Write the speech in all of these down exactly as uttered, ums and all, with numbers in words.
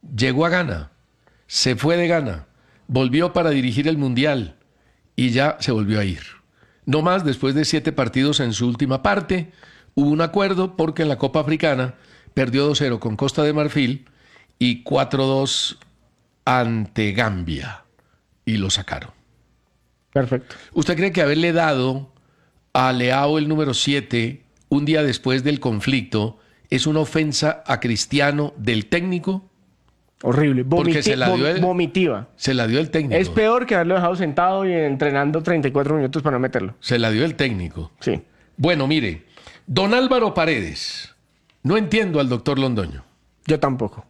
llegó a Ghana, se fue de Ghana, volvió para dirigir el Mundial y ya se volvió a ir. No más, después de siete partidos en su última parte, hubo un acuerdo porque en la Copa Africana perdió dos cero con Costa de Marfil y cuatro dos ante Gambia y lo sacaron. Perfecto. ¿Usted cree que haberle dado a Leao el número siete un día después del conflicto es una ofensa a Cristiano del técnico? Horrible, Vomiti- Porque se la dio el- vomitiva. Se la dio el técnico. Es peor que haberlo dejado sentado y entrenando treinta y cuatro minutos para no meterlo. Se la dio el técnico. Sí. Bueno, mire, don Álvaro Paredes. No entiendo al doctor Londoño. Yo tampoco.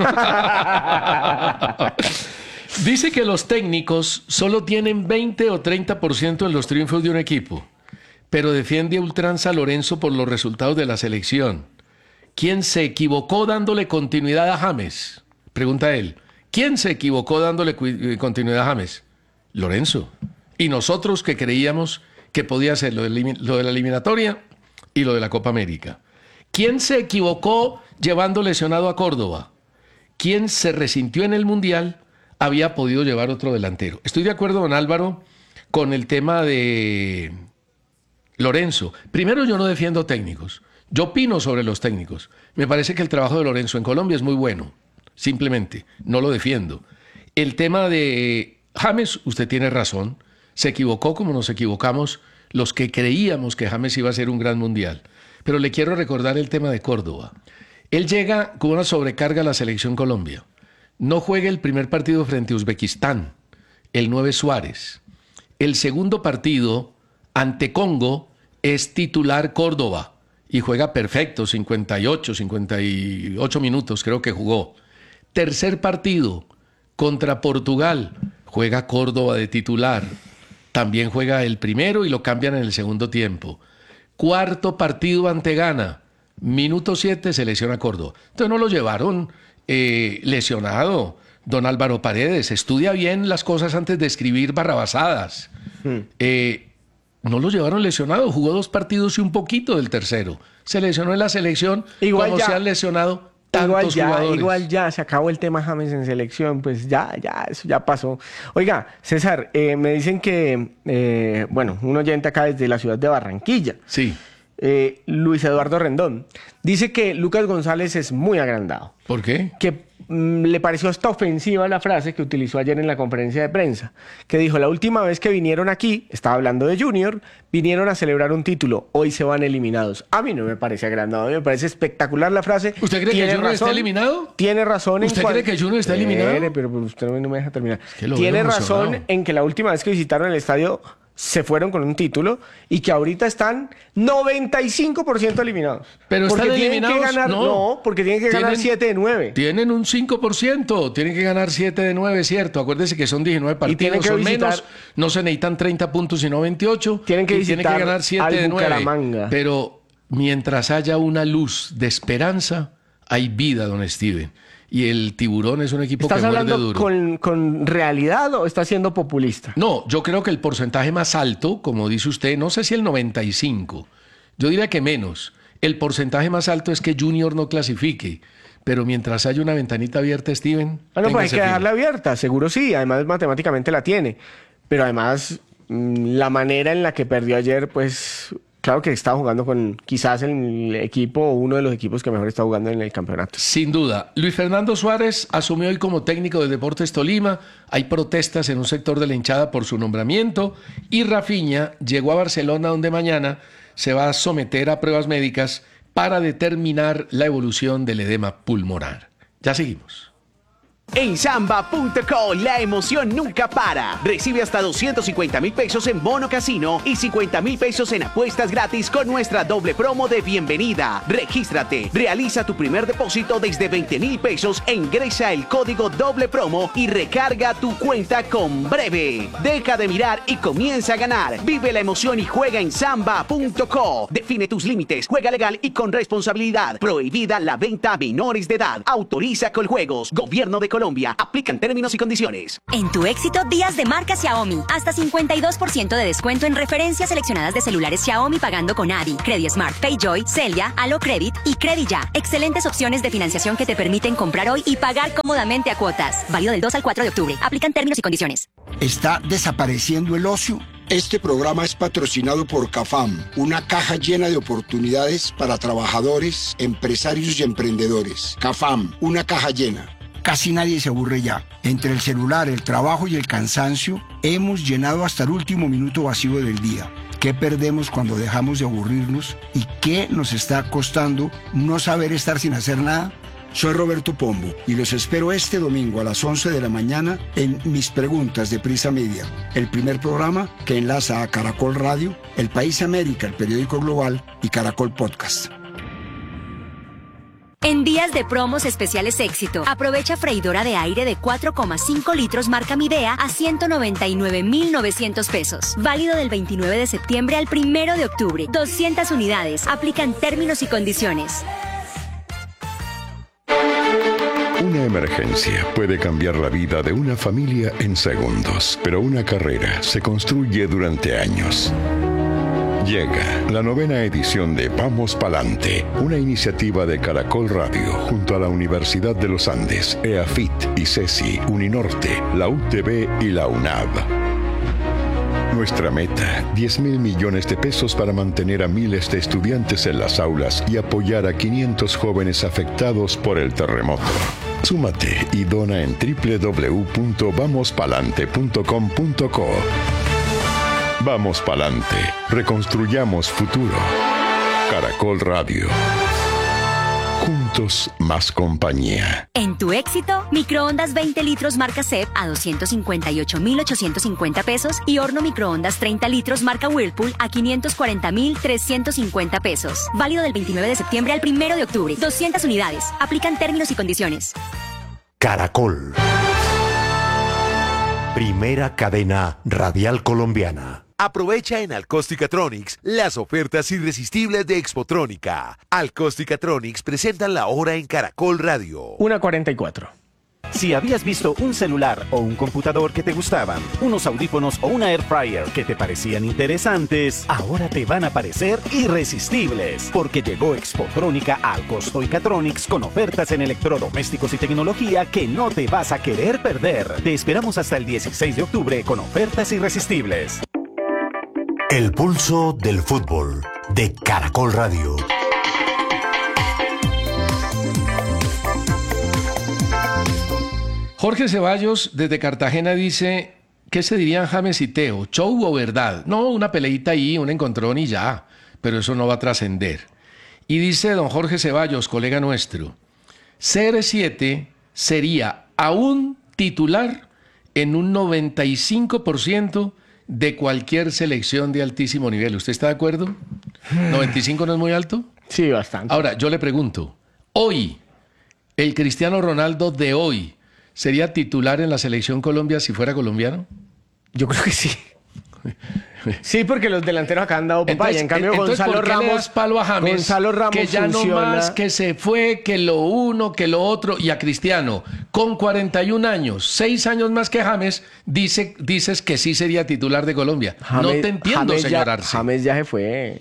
Dice que los técnicos solo tienen veinte o treinta por ciento en los triunfos de un equipo, pero defiende a ultranza a Lorenzo por los resultados de la selección. ¿Quién se equivocó dándole continuidad a James? Pregunta él. ¿Quién se equivocó dándole cu- continuidad a James? Lorenzo. Y nosotros que creíamos que podía ser lo de, elimi- lo de la eliminatoria y lo de la Copa América. ¿Quién se equivocó llevando lesionado a Córdoba? ¿Quién se resintió en el Mundial? Había podido llevar otro delantero. Estoy de acuerdo, don Álvaro, con el tema de Lorenzo. Primero, yo no defiendo técnicos. Yo opino sobre los técnicos. Me parece que el trabajo de Lorenzo en Colombia es muy bueno. Simplemente, no lo defiendo. El tema de James, usted tiene razón. Se equivocó como nos equivocamos los que creíamos que James iba a ser un gran mundial. Pero le quiero recordar el tema de Córdoba. Él llega con una sobrecarga a la selección Colombia. No juega el primer partido frente a Uzbekistán, el nueve Suárez. El segundo partido ante Congo es titular Córdoba y juega perfecto, cincuenta y ocho, cincuenta y ocho minutos creo que jugó. Tercer partido contra Portugal, juega Córdoba de titular. También juega el primero y lo cambian en el segundo tiempo. Cuarto partido ante Ghana, minuto siete se lesiona Córdoba. Entonces no lo llevaron eh, lesionado. Don Álvaro Paredes, estudia bien las cosas antes de escribir barrabasadas. Hmm. Eh, no lo llevaron lesionado, jugó dos partidos y un poquito del tercero. Se lesionó en la selección, igual como ya, se han lesionado tantos igual ya, jugadores. Igual ya, se acabó el tema James en selección, pues ya, ya, eso ya pasó. Oiga, César, eh, me dicen que, eh, bueno, un oyente acá desde la ciudad de Barranquilla. Sí. Eh, Luis Eduardo Rendón, dice que Lucas González es muy agrandado. ¿Por qué? Que mm, le pareció hasta ofensiva la frase que utilizó ayer en la conferencia de prensa, que dijo, la última vez que vinieron aquí, estaba hablando de Junior, vinieron a celebrar un título, hoy se van eliminados. A mí no me parece agrandado, a mí me parece espectacular la frase. ¿Usted cree que Junior razón, está eliminado? Tiene razón. ¿Usted en cree que Junior está eliminado? Tiene, pero usted no me deja terminar. Es que lo tiene veo razón emocionado. en que la última vez que visitaron el estadio se fueron con un título y que ahorita están noventa y cinco por ciento eliminados. Pero porque están tienen eliminados. Que ganar, no. no, porque tienen que Tienen, ganar siete de nueve. Tienen un cinco por ciento. Tienen que ganar siete de nueve, ¿cierto? Acuérdese que son diecinueve partidos. Y tienen que son visitar, menos. No se necesitan treinta puntos, sino veintiocho. Tienen que y visitar tienen que ganar siete de nueve. Bucaramanga. Pero mientras haya una luz de esperanza, hay vida, don Steven. Y el Tiburón es un equipo que ¿Estás muerde hablando duro. con, con realidad o estás siendo populista? No, yo creo que el porcentaje más alto, como dice usted, no sé si el noventa y cinco, yo diría que menos. El porcentaje más alto es que Junior no clasifique. Pero mientras haya una ventanita abierta, Steven... Bueno, pues hay téngase que firme. dejarla abierta, seguro sí. Además, matemáticamente la tiene. Pero además, mmm, la manera en la que perdió ayer, pues... Claro que está jugando con quizás el equipo o uno de los equipos que mejor está jugando en el campeonato. Sin duda. Luis Fernando Suárez asumió hoy como técnico de Deportes Tolima. Hay protestas en un sector de la hinchada por su nombramiento. Y Rafinha llegó a Barcelona, donde mañana se va a someter a pruebas médicas para determinar la evolución del edema pulmonar. Ya seguimos. En Samba punto co la emoción nunca para. Recibe hasta doscientos cincuenta mil pesos en bono casino y cincuenta mil pesos en apuestas gratis con nuestra doble promo de bienvenida. Regístrate, realiza tu primer depósito desde veinte mil pesos e ingresa el código doble promo y recarga tu cuenta con Breve. Deja de mirar y comienza a ganar. Vive la emoción y juega en Samba punto co. Define tus límites, juega legal y con responsabilidad. Prohibida la venta a menores de edad. Autoriza Coljuegos, Gobierno de Colombia. Colombia. Aplican términos y condiciones. En tu éxito, días de marca Xiaomi. Hasta cincuenta y dos por ciento de descuento en referencias seleccionadas de celulares Xiaomi pagando con Adi, CrediSmart, PayJoy, Celia, Alo Credit y CrediYa. Excelentes opciones de financiación que te permiten comprar hoy y pagar cómodamente a cuotas. Válido del dos al cuatro de octubre. Aplican términos y condiciones. ¿Está desapareciendo el ocio? Este programa es patrocinado por CAFAM, una caja llena de oportunidades para trabajadores, empresarios y emprendedores. CAFAM, una caja llena. Casi nadie se aburre ya. Entre el celular, el trabajo y el cansancio, hemos llenado hasta el último minuto vacío del día. ¿Qué perdemos cuando dejamos de aburrirnos? ¿Y qué nos está costando no saber estar sin hacer nada? Soy Roberto Pombo y los espero este domingo a las once de la mañana en Mis Preguntas de Prisa Media, el primer programa que enlaza a Caracol Radio, El País América, el periódico global y Caracol Podcast. En días de promos especiales éxito, aprovecha freidora de aire de cuatro coma cinco litros marca Midea a ciento noventa y nueve mil novecientos pesos. Válido del veintinueve de septiembre al primero de octubre. doscientas unidades. Aplican términos y condiciones. Una emergencia puede cambiar la vida de una familia en segundos, pero una carrera se construye durante años. Llega la novena edición de Vamos Palante, una iniciativa de Caracol Radio junto a la Universidad de los Andes, EAFIT, ICESI, Uninorte, la U T B y la UNAV. Nuestra meta, diez mil millones de pesos para mantener a miles de estudiantes en las aulas y apoyar a quinientos jóvenes afectados por el terremoto. Súmate y dona en doble u doble u doble u punto vamos palante punto com punto co. Vamos Palante, reconstruyamos futuro. Caracol Radio. Juntos, más compañía. En tu éxito, microondas veinte litros marca C E P a doscientos cincuenta y ocho mil ochocientos cincuenta pesos y horno microondas treinta litros marca Whirlpool a quinientos cuarenta mil trescientos cincuenta pesos. Válido del veintinueve de septiembre al primero de octubre. doscientas unidades. Aplican términos y condiciones. Caracol. Primera cadena radial colombiana. Aprovecha en Alcosticatronics las ofertas irresistibles de Expotrónica. Alcosticatronics presentan la hora en Caracol Radio. una cuarenta y cuatro. Si habías visto un celular o un computador que te gustaban, unos audífonos o una air fryer que te parecían interesantes, ahora te van a parecer irresistibles, porque llegó Expotrónica a Alcosticatronics con ofertas en electrodomésticos y tecnología que no te vas a querer perder. Te esperamos hasta el dieciséis de octubre con ofertas irresistibles. El pulso del fútbol de Caracol Radio. Jorge Ceballos desde Cartagena dice, ¿qué se dirían James y Teo? ¿Show o verdad? No, una peleita ahí, un encontrón y ya, pero eso no va a trascender. Y dice don Jorge Ceballos, colega nuestro, C R siete sería aún titular en un noventa y cinco por ciento de cualquier selección de altísimo nivel. ¿Usted está de acuerdo? ¿noventa y cinco no es muy alto? Sí, bastante. Ahora, yo le pregunto, hoy, el Cristiano Ronaldo de hoy, ¿sería titular en la selección Colombia si fuera colombiano? Yo creo que sí. Sí, porque los delanteros acá han dado papaya. Entonces, En cambio, entonces, Gonzalo ¿por qué le Ramos, das palo a James, Gonzalo Ramos que ya funciona... no más, que se fue, que lo uno, que lo otro, y a Cristiano, con cuarenta y un años, seis años más que James, dice, dices que sí sería titular de Colombia. James, no te entiendo, James señor ya, Arce. James ya se fue.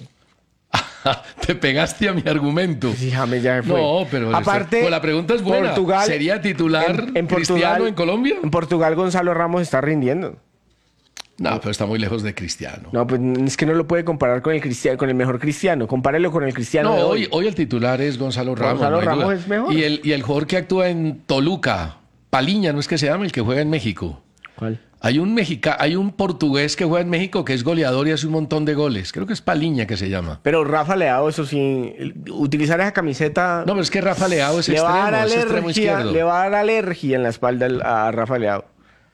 Te pegaste a mi argumento. Sí, James ya se fue. No, pero aparte, pues la pregunta es buena. Portugal, ¿Sería titular en, en Cristiano Portugal, en Colombia? En Portugal, Gonzalo Ramos está rindiendo. No, pero está muy lejos de Cristiano. No, pues es que no lo puede comparar con el Cristiano, con el mejor Cristiano. Compárelo con el Cristiano No, de hoy, hoy. hoy el titular es Gonzalo Ramos. Gonzalo no hay Ramos duda. es mejor. Y el, y el jugador que actúa en Toluca, Paliña, ¿no es que se llama? El que juega en México. ¿Cuál? Hay un mexica, hay un portugués que juega en México que es goleador y hace un montón de goles. Creo que es Paliña que se llama. Pero Rafa Leao, eso sí, utilizar esa camiseta... No, pero es que Rafa Leao es le extremo, va a dar es extremo alergia, izquierdo. le va a dar alergia en la espalda a Rafa Leao.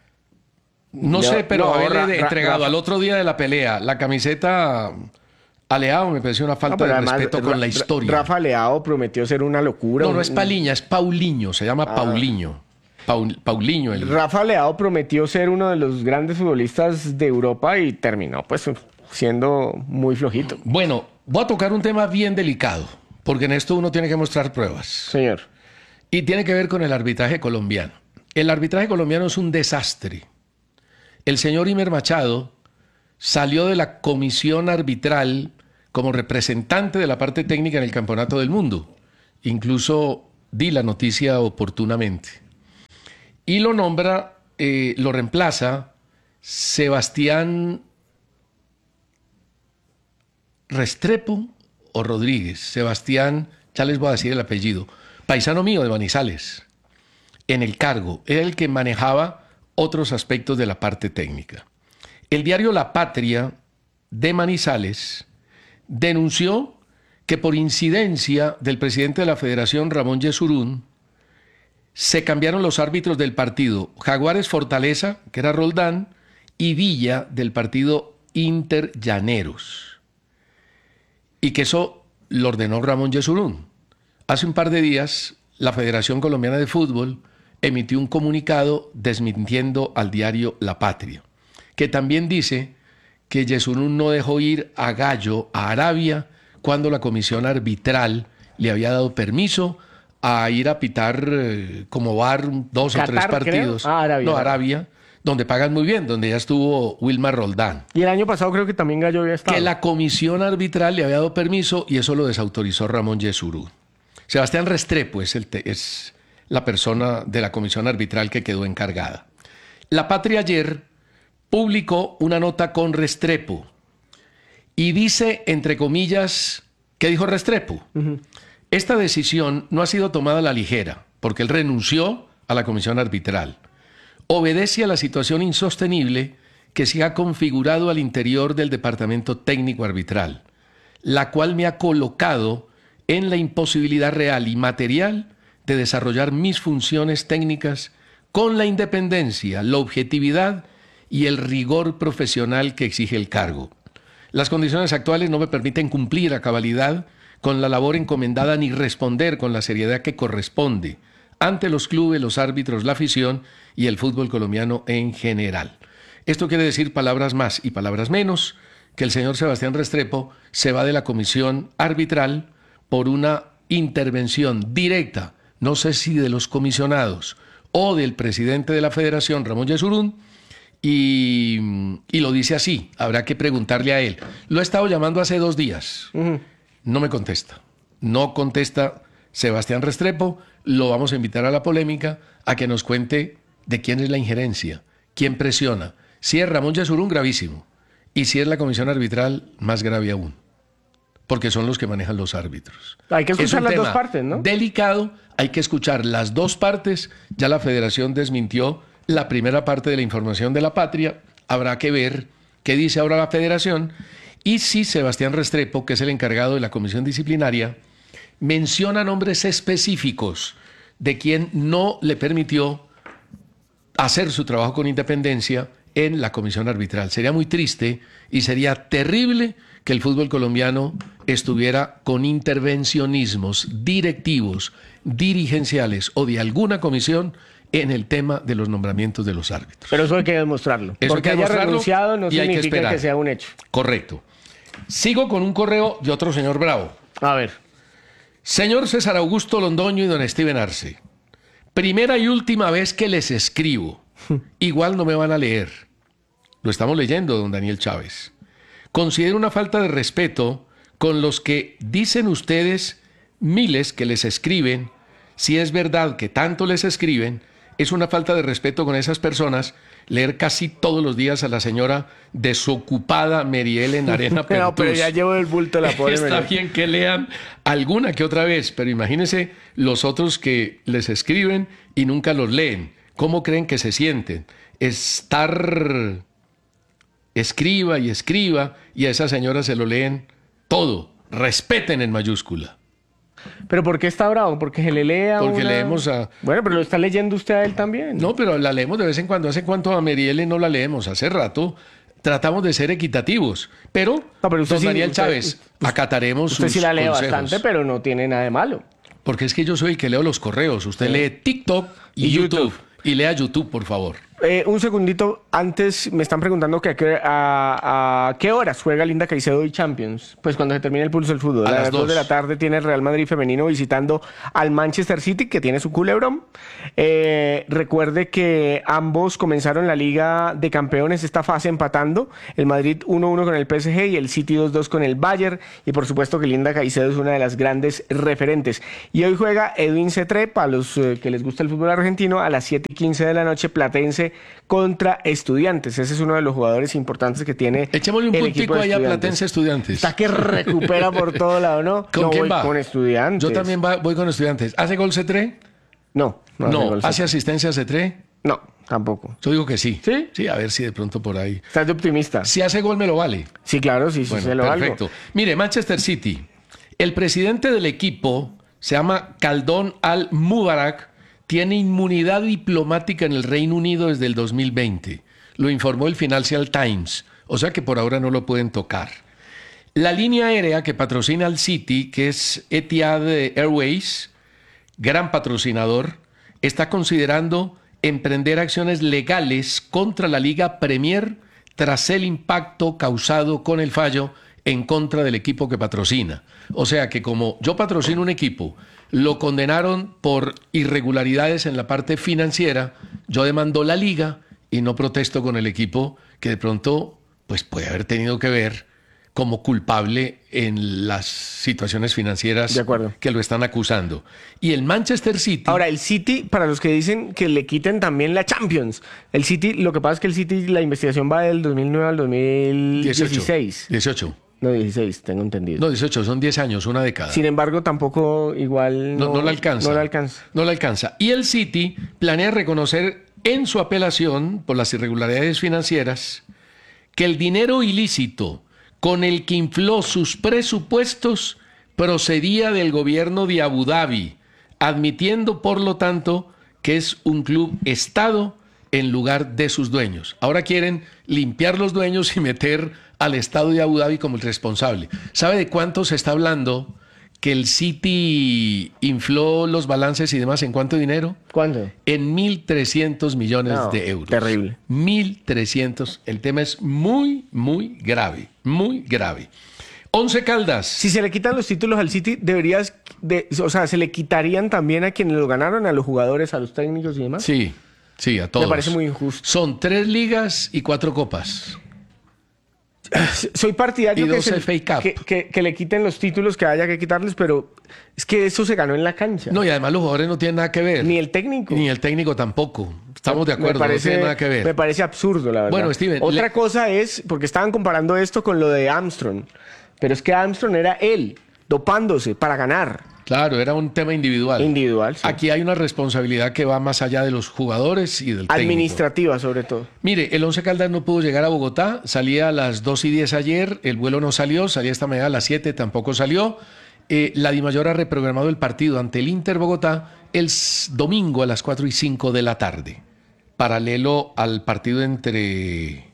No Le- sé, pero no, haberle Ra- Ra- entregado Rafa- al otro día de la pelea la camiseta a Leao me pareció una falta No, pero de además, respeto Ra- con la Ra- historia. Rafa Leao prometió ser una locura. no, no un- es Paliña, es Paulinho, se llama Paulinho. Paul- Paulinho. El... Rafa Leao prometió ser uno de los grandes futbolistas de Europa y terminó pues siendo muy flojito. Bueno, voy a tocar un tema bien delicado, porque en esto uno tiene que mostrar pruebas. Señor. Y tiene que ver con el arbitraje colombiano. El arbitraje colombiano es un desastre. El señor Imer Machado salió de la comisión arbitral como representante de la parte técnica en el Campeonato del Mundo. Incluso di la noticia oportunamente. Y lo nombra, eh, lo reemplaza Sebastián Restrepo o Rodríguez. Sebastián, ya les voy a decir el apellido, paisano mío de Manizales, en el cargo. Era el que manejaba otros aspectos de la parte técnica. El diario La Patria de Manizales denunció que por incidencia del presidente de la Federación, Ramón Yesurún, se cambiaron los árbitros del partido Jaguares Fortaleza, que era Roldán, y Villa del partido Inter Llaneros. Y que eso lo ordenó Ramón Yesurún. Hace un par de días, la Federación Colombiana de Fútbol emitió un comunicado desmintiendo al diario La Patria, que también dice que Yesurún no dejó ir a Gallo a Arabia cuando la comisión arbitral le había dado permiso a ir a pitar eh, como bar dos Qatar, o tres partidos. Ah, Arabia. No, Arabia, donde pagan muy bien, donde ya estuvo Wilmar Roldán. Y el año pasado creo que también Gallo había estado. Que la comisión arbitral le había dado permiso y eso lo desautorizó Ramón Yesurún. Sebastián Restrepo es, el te- es la persona de la comisión arbitral que quedó encargada. La Patria ayer publicó una nota con Restrepo y dice, entre comillas, ¿qué dijo Restrepo? Uh-huh. Esta decisión no ha sido tomada a la ligera, porque él renunció a la comisión arbitral. Obedece a la situación insostenible que se ha configurado al interior del departamento técnico arbitral, la cual me ha colocado en la imposibilidad real y material de desarrollar mis funciones técnicas con la independencia, la objetividad y el rigor profesional que exige el cargo. Las condiciones actuales no me permiten cumplir a cabalidad con la labor encomendada ni responder con la seriedad que corresponde ante los clubes, los árbitros, la afición y el fútbol colombiano en general. Esto quiere decir palabras más y palabras menos, que el señor Sebastián Restrepo se va de la comisión arbitral por una intervención directa, no sé si de los comisionados o del presidente de la federación, Ramón Yesurún, y, y lo dice así, habrá que preguntarle a él. Lo he estado llamando hace dos días, uh-huh. No me contesta, no contesta Sebastián Restrepo, lo vamos a invitar a la polémica, a que nos cuente de quién es la injerencia, quién presiona, si es Ramón Yesurún, gravísimo, y si es la comisión arbitral, más grave aún, porque son los que manejan los árbitros. Hay que escuchar las dos partes, ¿no? Delicado, hay que escuchar las dos partes. Ya la Federación desmintió la primera parte de la información de La Patria. Habrá que ver qué dice ahora la Federación y si Sebastián Restrepo, que es el encargado de la comisión disciplinaria, menciona nombres específicos de quien no le permitió hacer su trabajo con independencia en la comisión arbitral. Sería muy triste y sería terrible que el fútbol colombiano estuviera con intervencionismos directivos, dirigenciales o de alguna comisión en el tema de los nombramientos de los árbitros. Pero eso hay que demostrarlo. Eso porque hay que haya demostrarlo renunciado no y hay que significa esperar. que sea un hecho. Correcto. Sigo con un correo de otro señor Bravo. A ver. Señor César Augusto Londoño y don Steven Arce, primera y última vez que les escribo. Igual no me van a leer. Lo estamos leyendo, don Daniel Chávez. Considero una falta de respeto con los que dicen ustedes, miles que les escriben. Si es verdad que tanto les escriben, es una falta de respeto con esas personas leer casi todos los días a la señora desocupada Merielen Arena Pertus. No, pero ya llevo el bulto la pobre Está Meriel. bien que lean alguna que otra vez, pero imagínense los otros que les escriben y nunca los leen. ¿Cómo creen que se sienten? Estar escriba y escriba y a esa señora se lo leen todo. Respeten en mayúscula. ¿Pero por qué está bravo? Porque se le lea Porque una... leemos a... Bueno, pero lo está leyendo usted a él también. No, pero la leemos de vez en cuando. ¿Hace cuánto a Meriele no la leemos? Hace rato tratamos de ser equitativos. Pero, no, pero usted don sí, Daniel usted, Chávez, usted, acataremos usted sus sí la lee consejos. bastante, pero no tiene nada de malo. Porque es que yo soy el que leo los correos. Usted sí. lee TikTok y, y YouTube. YouTube. Y lea YouTube, por favor. Eh, un segundito, antes me están preguntando que a, qué- a- a qué horas juega Linda Caicedo y Champions. Pues cuando se termine el pulso del fútbol. A A las las dos dos. de la tarde tiene el Real Madrid femenino visitando al Manchester City, que tiene su culebrón. Eh, recuerde que ambos comenzaron la Liga de Campeones esta fase empatando. El Madrid uno uno con el P S G y el City dos dos con el Bayern. Y por supuesto que Linda Caicedo es una de las grandes referentes. Y hoy juega Edwin Cetré, para los eh, que les gusta el fútbol argentino, a las siete y quince de la noche, Platense contra Estudiantes. Ese es uno de los jugadores importantes que tiene Echémosle un el puntico equipo de ahí a Estudiantes. Platense Estudiantes. Está que recupera por todo lado, ¿no? ¿Con no, quién voy va? con Estudiantes. Yo también va- voy con Estudiantes. ¿Hace gol Cetré? No, no, No. hace gol, ¿Hace sí. asistencia Cetré? No, tampoco. Yo digo que sí. ¿Sí? Sí, a ver si de pronto por ahí. Estás de optimista. Si hace gol me lo vale. Sí, claro, sí, sí, Bueno, se lo valgo. perfecto. Mire, Manchester City. El presidente del equipo se llama Khaldun Al-Mubarak. Tiene inmunidad diplomática en el Reino Unido desde el dos mil veinte. Lo informó el Financial Times. O sea que por ahora no lo pueden tocar. La línea aérea que patrocina al City, que es Etihad Airways, gran patrocinador, está considerando emprender acciones legales contra la Liga Premier tras el impacto causado con el fallo en contra del equipo que patrocina. O sea que como yo patrocino un equipo, lo condenaron por irregularidades en la parte financiera, yo demando la liga y no protesto con el equipo que de pronto pues puede haber tenido que ver como culpable en las situaciones financieras De acuerdo. que lo están acusando. Y el Manchester City... Ahora, el City, para los que dicen que le quiten también la Champions, el City, lo que pasa es que el City, la investigación va del dos mil nueve al dos mil dieciséis. dieciocho. No, dieciséis, tengo entendido. No, dieciocho, son diez años, una década. Sin embargo, tampoco igual No, no, no la alcanza. No la alcanza. No la alcanza. Y el City planea reconocer en su apelación por las irregularidades financieras que el dinero ilícito con el que infló sus presupuestos procedía del gobierno de Abu Dhabi, admitiendo, por lo tanto, que es un club Estado en lugar de sus dueños. Ahora quieren limpiar los dueños y meter al Estado de Abu Dhabi como el responsable. ¿Sabe de cuánto se está hablando que el City infló los balances y demás? ¿En cuánto dinero? ¿Cuánto? En mil trescientos millones No, de euros. terrible. mil trescientos. El tema es muy, muy grave. Muy grave. Once Caldas. Si se le quitan los títulos al City, deberías, de, o sea, se le quitarían también a quienes lo ganaron, a los jugadores, a los técnicos y demás. Sí, sí, a todos. Me parece muy injusto. Son tres ligas y cuatro copas. Soy partidario Y que, dos se- F A Cup. que, que- que le quiten los títulos que haya que quitarles, pero es que eso se ganó en la cancha. No, y además los jugadores no tienen nada que ver. Ni el técnico. Ni el técnico tampoco. Estamos de acuerdo, Me parece, no tiene nada que ver. Me parece absurdo, la verdad. Bueno, Steven, Otra le- cosa es, porque estaban comparando esto con lo de Armstrong, pero es que Armstrong era él, dopándose para ganar. Claro, era un tema individual. Individual, sí. Aquí hay una responsabilidad que va más allá de los jugadores y del técnico. Administrativa, sobre todo. Mire, el Once Caldas no pudo llegar a Bogotá, salía a las dos y diez ayer, el vuelo no salió, salía esta mañana a las siete, tampoco salió. Eh, la Dimayor ha reprogramado el partido ante el Inter Bogotá el s- domingo a las cuatro y cinco de la tarde, paralelo al partido entre...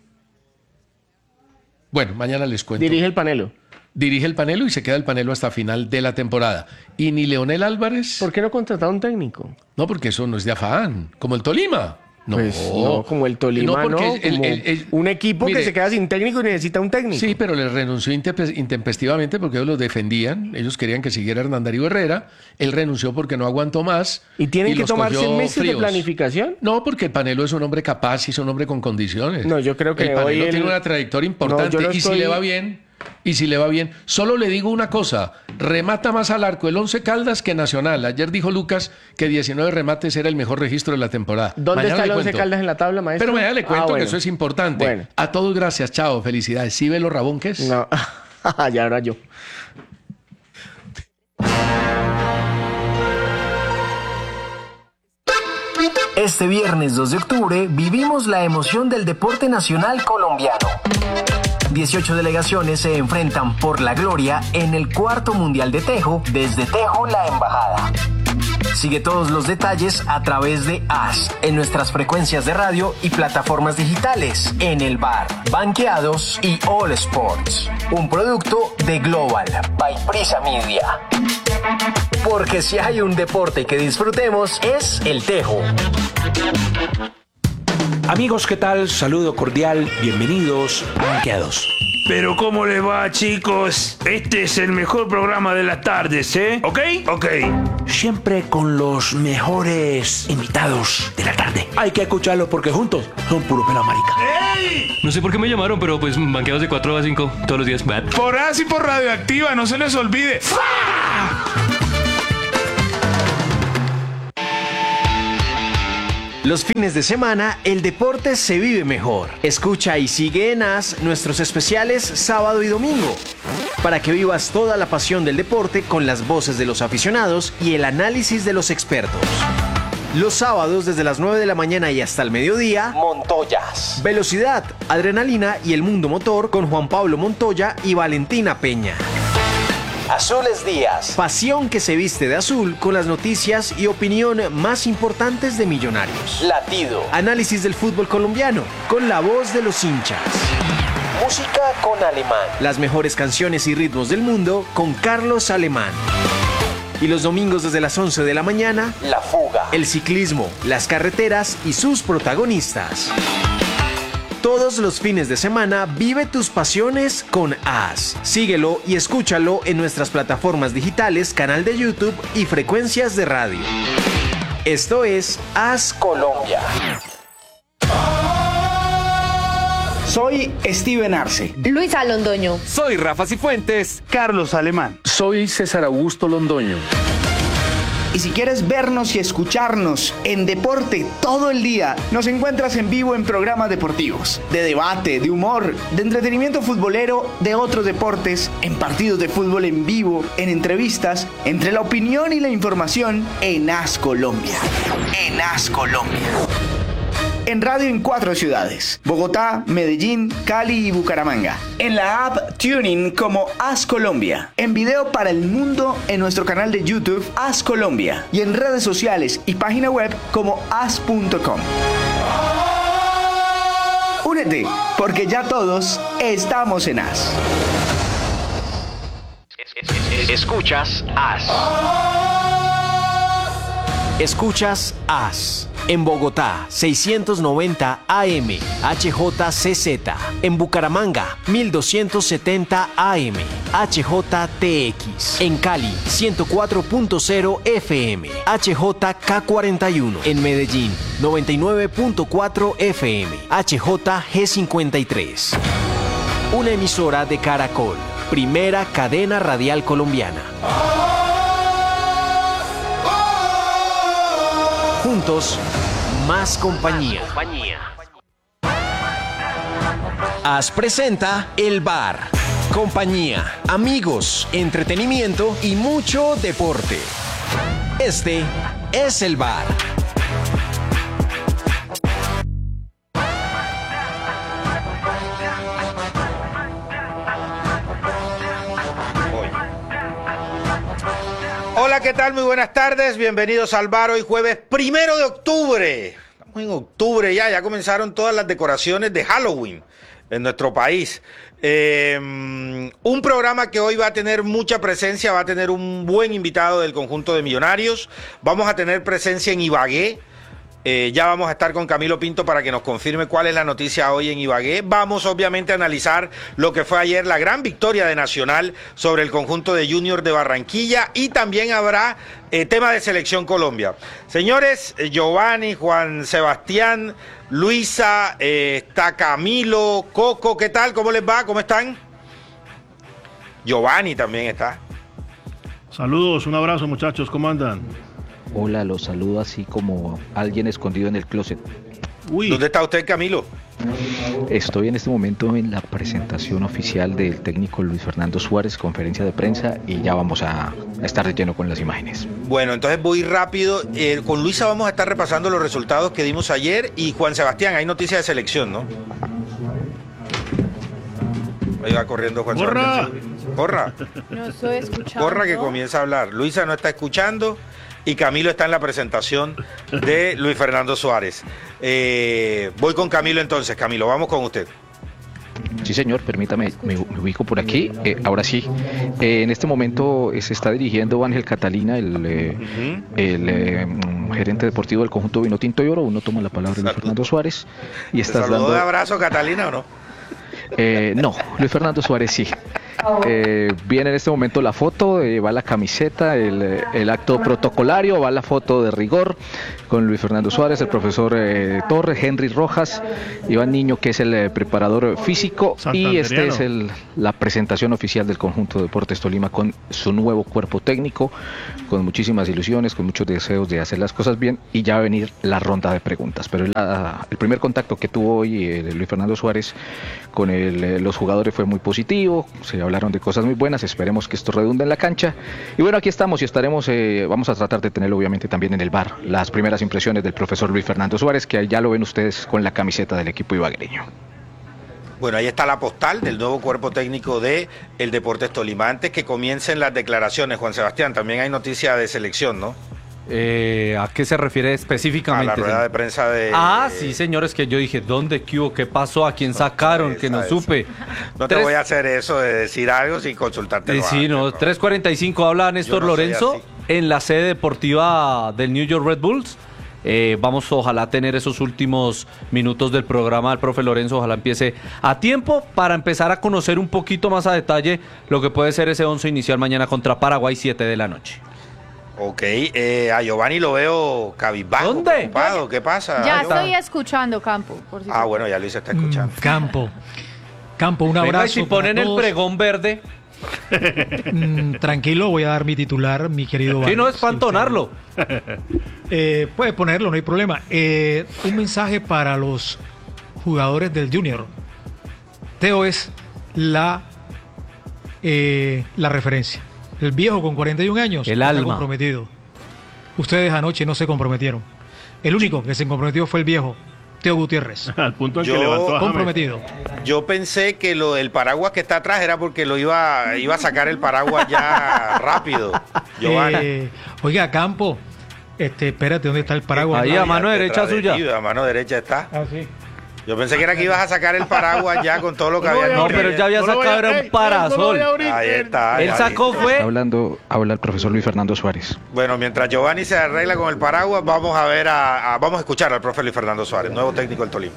Bueno, mañana les cuento. Dirige el Panelo. Dirige el Panelo y se queda el Panelo hasta final de la temporada. Y ni Leonel Álvarez... ¿Por qué no contratar a un técnico? No, porque eso no es de afán, como el Tolima. No, Pues no, como el Tolima, no, porque el- como el- el- un equipo mire, que se queda sin técnico y necesita un técnico. Sí, pero le renunció intempe- intempestivamente porque ellos los defendían. Ellos querían que siguiera Hernán Darío Herrera. Él renunció porque no aguantó más. ¿Y tienen que los tomarse cogió meses de fríos. planificación? No, porque el Panelo es un hombre capaz y es un hombre con condiciones. No, yo creo que el Panelo hoy tiene el- una trayectoria importante No, yo no y estoy- si le va bien, y si le va bien. Solo le digo una cosa, remata más al arco el Once Caldas que Nacional. Ayer dijo Lucas que diecinueve remates era el mejor registro de la temporada. ¿Dónde Mañana está el le Once cuento. Caldas en la tabla, maestro? Pero mañana le cuento Ah, bueno. que eso es importante. Bueno. A todos gracias, chao, felicidades. ¿Sí ve lo rabón que es? No, ya ahora yo. Este viernes dos de octubre vivimos la emoción del deporte nacional colombiano. dieciocho delegaciones se enfrentan por la gloria en el cuarto Mundial de Tejo desde Tejo La Embajada. Sigue todos los detalles a través de A S, en nuestras frecuencias de radio y plataformas digitales, en el bar, Banqueados y All Sports. Un producto de Global, by Prisa Media. Porque si hay un deporte que disfrutemos es el tejo. Amigos, ¿qué tal? Saludo cordial, bienvenidos a Banqueados. Pero ¿cómo les va, chicos? Este es el mejor programa de las tardes, ¿eh? ¿Ok? Ok. Siempre con los mejores invitados de la tarde. Hay que escucharlos porque juntos son puro pela marica. ¡Ey! No sé por qué me llamaron, pero pues banqueados de cuatro a cinco todos los días. Bad. Por así por Radioactiva, no se les olvide. ¡Fua! Los fines de semana, el deporte se vive mejor. Escucha y sigue en As nuestros especiales sábado y domingo, para que vivas toda la pasión del deporte con las voces de los aficionados y el análisis de los expertos. Los sábados desde las nueve de la mañana y hasta el mediodía, Montoyas. Velocidad, adrenalina y el mundo motor con Juan Pablo Montoya y Valentina Peña. Azules Días. Pasión que se viste de azul con las noticias y opinión más importantes de Millonarios. Latido. Análisis del fútbol colombiano con la voz de los hinchas. Música con Alemán. Las mejores canciones y ritmos del mundo con Carlos Alemán. Y los domingos desde las once de la mañana, La Fuga. El ciclismo, las carreteras y sus protagonistas. Todos los fines de semana vive tus pasiones con As. Síguelo y escúchalo en nuestras plataformas digitales, canal de YouTube y frecuencias de radio. Esto es As Colombia. Soy Steven Arce. Luisa Londoño. Soy Rafa Cifuentes. Carlos Alemán. Soy César Augusto Londoño. Y si quieres vernos y escucharnos en deporte todo el día, nos encuentras en vivo en programas deportivos, de debate, de humor, de entretenimiento futbolero, de otros deportes, en partidos de fútbol en vivo, en entrevistas, entre la opinión y la información, en As Colombia. En As Colombia. En radio en cuatro ciudades: Bogotá, Medellín, Cali y Bucaramanga. En la app TuneIn como As Colombia. En video para el mundo en nuestro canal de YouTube As Colombia. Y en redes sociales y página web como as punto com. Únete, porque ya todos estamos en As. Escuchas As. Escuchas As. En Bogotá, seiscientos noventa A M, H J C Z. En Bucaramanga, mil doscientos setenta A M, H J T X. En Cali, ciento cuatro punto cero F M, H J K cuarenta y uno. En Medellín, noventa y nueve punto cuatro F M, H J G cincuenta y tres. Una emisora de Caracol, primera cadena radial colombiana. Juntos, más compañía. As presenta El Bar. Compañía, amigos, entretenimiento y mucho deporte. Este es El Bar. Hola, ¿qué tal? Muy buenas tardes, bienvenidos al Bar. Hoy jueves primero de octubre. Estamos en octubre ya, ya comenzaron todas las decoraciones de Halloween en nuestro país. Eh, un programa que hoy va a tener mucha presencia, va a tener un buen invitado del conjunto de Millonarios. Vamos a tener presencia en Ibagué. Eh, ya vamos a estar con Camilo Pinto para que nos confirme cuál es la noticia hoy en Ibagué. Vamos obviamente a analizar lo que fue ayer la gran victoria de Nacional sobre el conjunto de Junior de Barranquilla, y también habrá eh, tema de Selección Colombia. Señores, eh, Giovanni, Juan Sebastián, Luisa, eh, está Camilo, Coco, ¿qué tal? ¿Cómo les va? ¿Cómo están? Giovanni también está. Saludos, un abrazo muchachos, ¿cómo andan? Hola, los saludo así como alguien escondido en el closet. Uy. ¿Dónde está usted, Camilo? Estoy en este momento en la presentación oficial del técnico Luis Fernando Suárez, conferencia de prensa, y ya vamos a estar de lleno con las imágenes. Bueno, entonces voy rápido. Eh, con Luisa vamos a estar repasando los resultados que dimos ayer, y Juan Sebastián, hay noticias de selección, ¿no? Ahí va corriendo Juan ¡Corra! Sebastián. Corra. No estoy escuchando. Corra, que comienza a hablar. Luisa no está escuchando. Y Camilo está en la presentación de Luis Fernando Suárez. Eh, voy con Camilo entonces. Camilo, vamos con usted. Sí, señor, permítame, me, me ubico por aquí. Eh, ahora sí, eh, en este momento eh, se está dirigiendo Ángel Catalina, el, eh, uh-huh. el eh, gerente deportivo del conjunto Vinotinto y Oro. Uno toma la palabra de Luis Fernando Suárez. Y estás ¿Saludó dando... de abrazo Catalina o no? Eh, no, Luis Fernando Suárez sí. Eh, viene en este momento la foto, eh, va la camiseta, el, el acto protocolario, va la foto de rigor con Luis Fernando Suárez, el profesor eh, Torres, Henry Rojas, Iván Niño, que es el eh, preparador físico, y este es el, la presentación oficial del conjunto de Deportes Tolima con su nuevo cuerpo técnico, con muchísimas ilusiones, con muchos deseos de hacer las cosas bien, y ya va a venir la ronda de preguntas. Pero la, el primer contacto que tuvo hoy eh, Luis Fernando Suárez con el, eh, los jugadores fue muy positivo, se hablaron de cosas muy buenas, esperemos que esto redunde en la cancha. Y bueno, aquí estamos y estaremos, eh, vamos a tratar de tenerlo obviamente también en el bar, las primeras impresiones del profesor Luis Fernando Suárez, que ya lo ven ustedes con la camiseta del equipo ibaguereño. Bueno, ahí está la postal del nuevo cuerpo técnico de el Deportes Tolima. Antes que comiencen las declaraciones, Juan Sebastián, también hay noticia de selección, ¿no? Eh, ¿A qué se refiere específicamente? A la rueda de prensa de... Ah, sí, señores, que yo dije, ¿dónde, qué hubo, qué pasó, a quién sacaron, esa, que no esa. supe? No te Tres... voy a hacer eso de decir algo sin consultarte. Eh, sí, no, tres cuarenta y cinco habla Néstor no Lorenzo en la sede deportiva del New York Red Bulls. Eh, vamos ojalá tener esos últimos minutos del programa del profe Lorenzo, ojalá empiece a tiempo para empezar a conocer un poquito más a detalle lo que puede ser ese once inicial mañana contra Paraguay, siete de la noche. Ok, eh, a Giovanni lo veo cabizbajo, ¿Dónde? preocupado. ¿Qué pasa? Ya Ay, estoy está. escuchando, Campo. Por si ah, bueno, ya Luis está escuchando. Mm, Campo. Campo, un abrazo. Venga, y si ponen el pregón verde. mm, tranquilo, voy a dar mi titular, mi querido. Sí, no es para entonarlo. eh, puede ponerlo, no hay problema. Eh, un mensaje para los jugadores del Junior. Teo es la, eh, la referencia. El viejo con cuarenta y un años el está alma. comprometido. Ustedes anoche no se comprometieron. El único que se comprometió fue el viejo, Teo Gutiérrez. Al punto en yo, que levantó a comprometido. Yo pensé que lo del paraguas que está atrás era porque lo iba, iba a sacar el paraguas ya rápido. Giovanni. Eh, oiga, Campo, este, espérate, ¿dónde está el paraguas? Ahí a mano derecha suya. A mano derecha está. Ah, sí. Yo pensé que era que ibas a sacar el paraguas ya con todo lo que no había. No, pero ya había no sacado era un parasol. No ahí está. Él sacó fue. Está hablando, habla el profesor Luis Fernando Suárez. Bueno, mientras Giovanni se arregla con el paraguas, vamos a ver a, a vamos a escuchar al profe Luis Fernando Suárez, nuevo técnico del Tolima.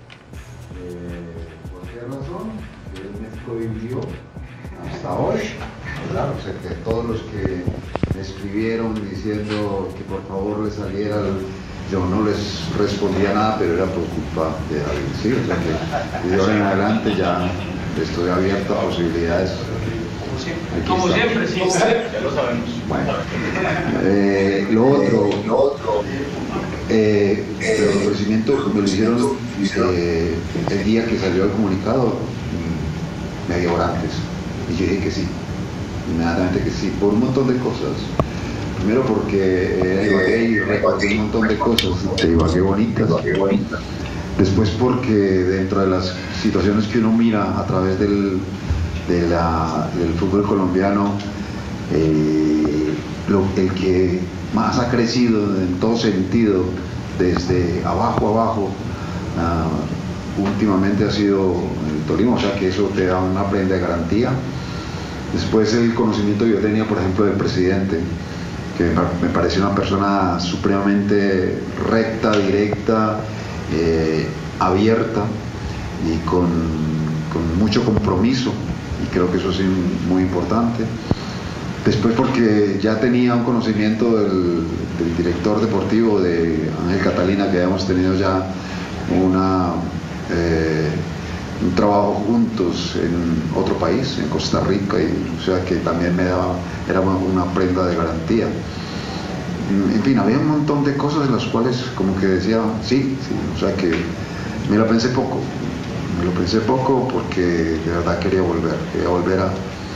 Eh, ¿Por qué razón? El México vivió hasta hoy. Claro, o sea, que todos los que me escribieron diciendo que por favor le saliera el... Yo no les respondía nada, pero era por culpa de David. Sí, o sea que de ahora en adelante ya estoy abierto a posibilidades. Aquí Como está. siempre, sí, ya lo sabemos. Bueno, eh, lo otro, lo otro eh, el ofrecimiento me lo hicieron eh, el día que salió el comunicado, media hora antes. Y yo dije que sí, inmediatamente que sí, por un montón de cosas. Primero porque era Ibagué y recordé un montón de cosas de Ibagué bonitas. Después porque dentro de las situaciones que uno mira a través del, de la, del fútbol colombiano, eh, lo, el que más ha crecido en todo sentido, desde abajo a abajo, uh, últimamente ha sido el Tolima, o sea que eso te da una prenda de garantía. Después el conocimiento que yo tenía, por ejemplo, del presidente, que me pareció una persona supremamente recta, directa, eh, abierta y con, con mucho compromiso, y creo que eso es muy importante. Después porque ya tenía un conocimiento del, del director deportivo de Ángel Catalina, que habíamos tenido ya una, eh, un trabajo juntos en otro país, en Costa Rica, y, o sea que también me daba, era una, una prenda de garantía. En fin, había un montón de cosas en las cuales como que decía, sí, sí, o sea que me lo pensé poco, me lo pensé poco porque de verdad quería volver, quería volver a,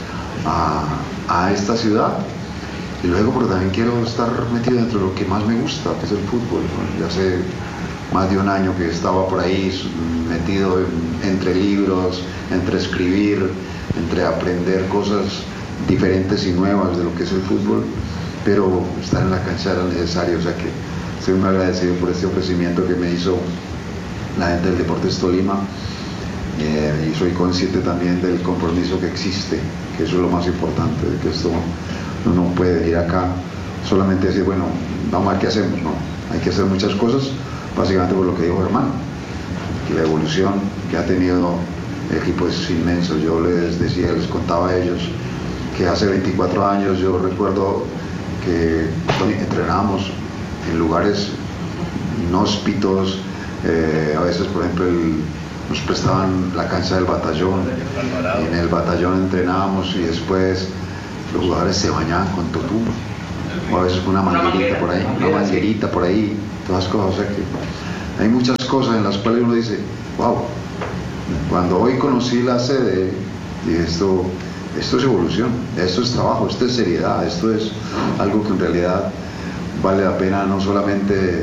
a, a esta ciudad, y luego porque también quiero estar metido dentro de lo que más me gusta, que es el fútbol, ¿no? Ya hace más de un año que estaba por ahí metido en, entre libros, entre escribir, entre aprender cosas diferentes y nuevas de lo que es el fútbol, pero estar en la cancha era necesario, o sea que estoy muy agradecido por este ofrecimiento que me hizo la gente del Deportes Tolima. eh, y soy consciente también del compromiso que existe, que eso es lo más importante, de que esto uno no puede ir acá solamente decir, bueno, vamos a ver qué hacemos, no, hay que hacer muchas cosas, básicamente por lo que dijo Germán, que la evolución que ha tenido el equipo es inmenso. Yo les decía, les contaba a ellos que hace veinticuatro años yo recuerdo que entrenábamos en lugares inhóspitos, eh, a veces por ejemplo el, nos prestaban la cancha del batallón, y en el batallón entrenábamos y después los jugadores se bañaban con totú, o a veces con una manguerita por ahí, una manguerita por ahí, todas las cosas. O sea que hay muchas cosas en las cuales uno dice, wow, cuando hoy conocí la sede, y esto, esto es evolución, esto es trabajo, esto es seriedad, esto es algo que en realidad vale la pena no solamente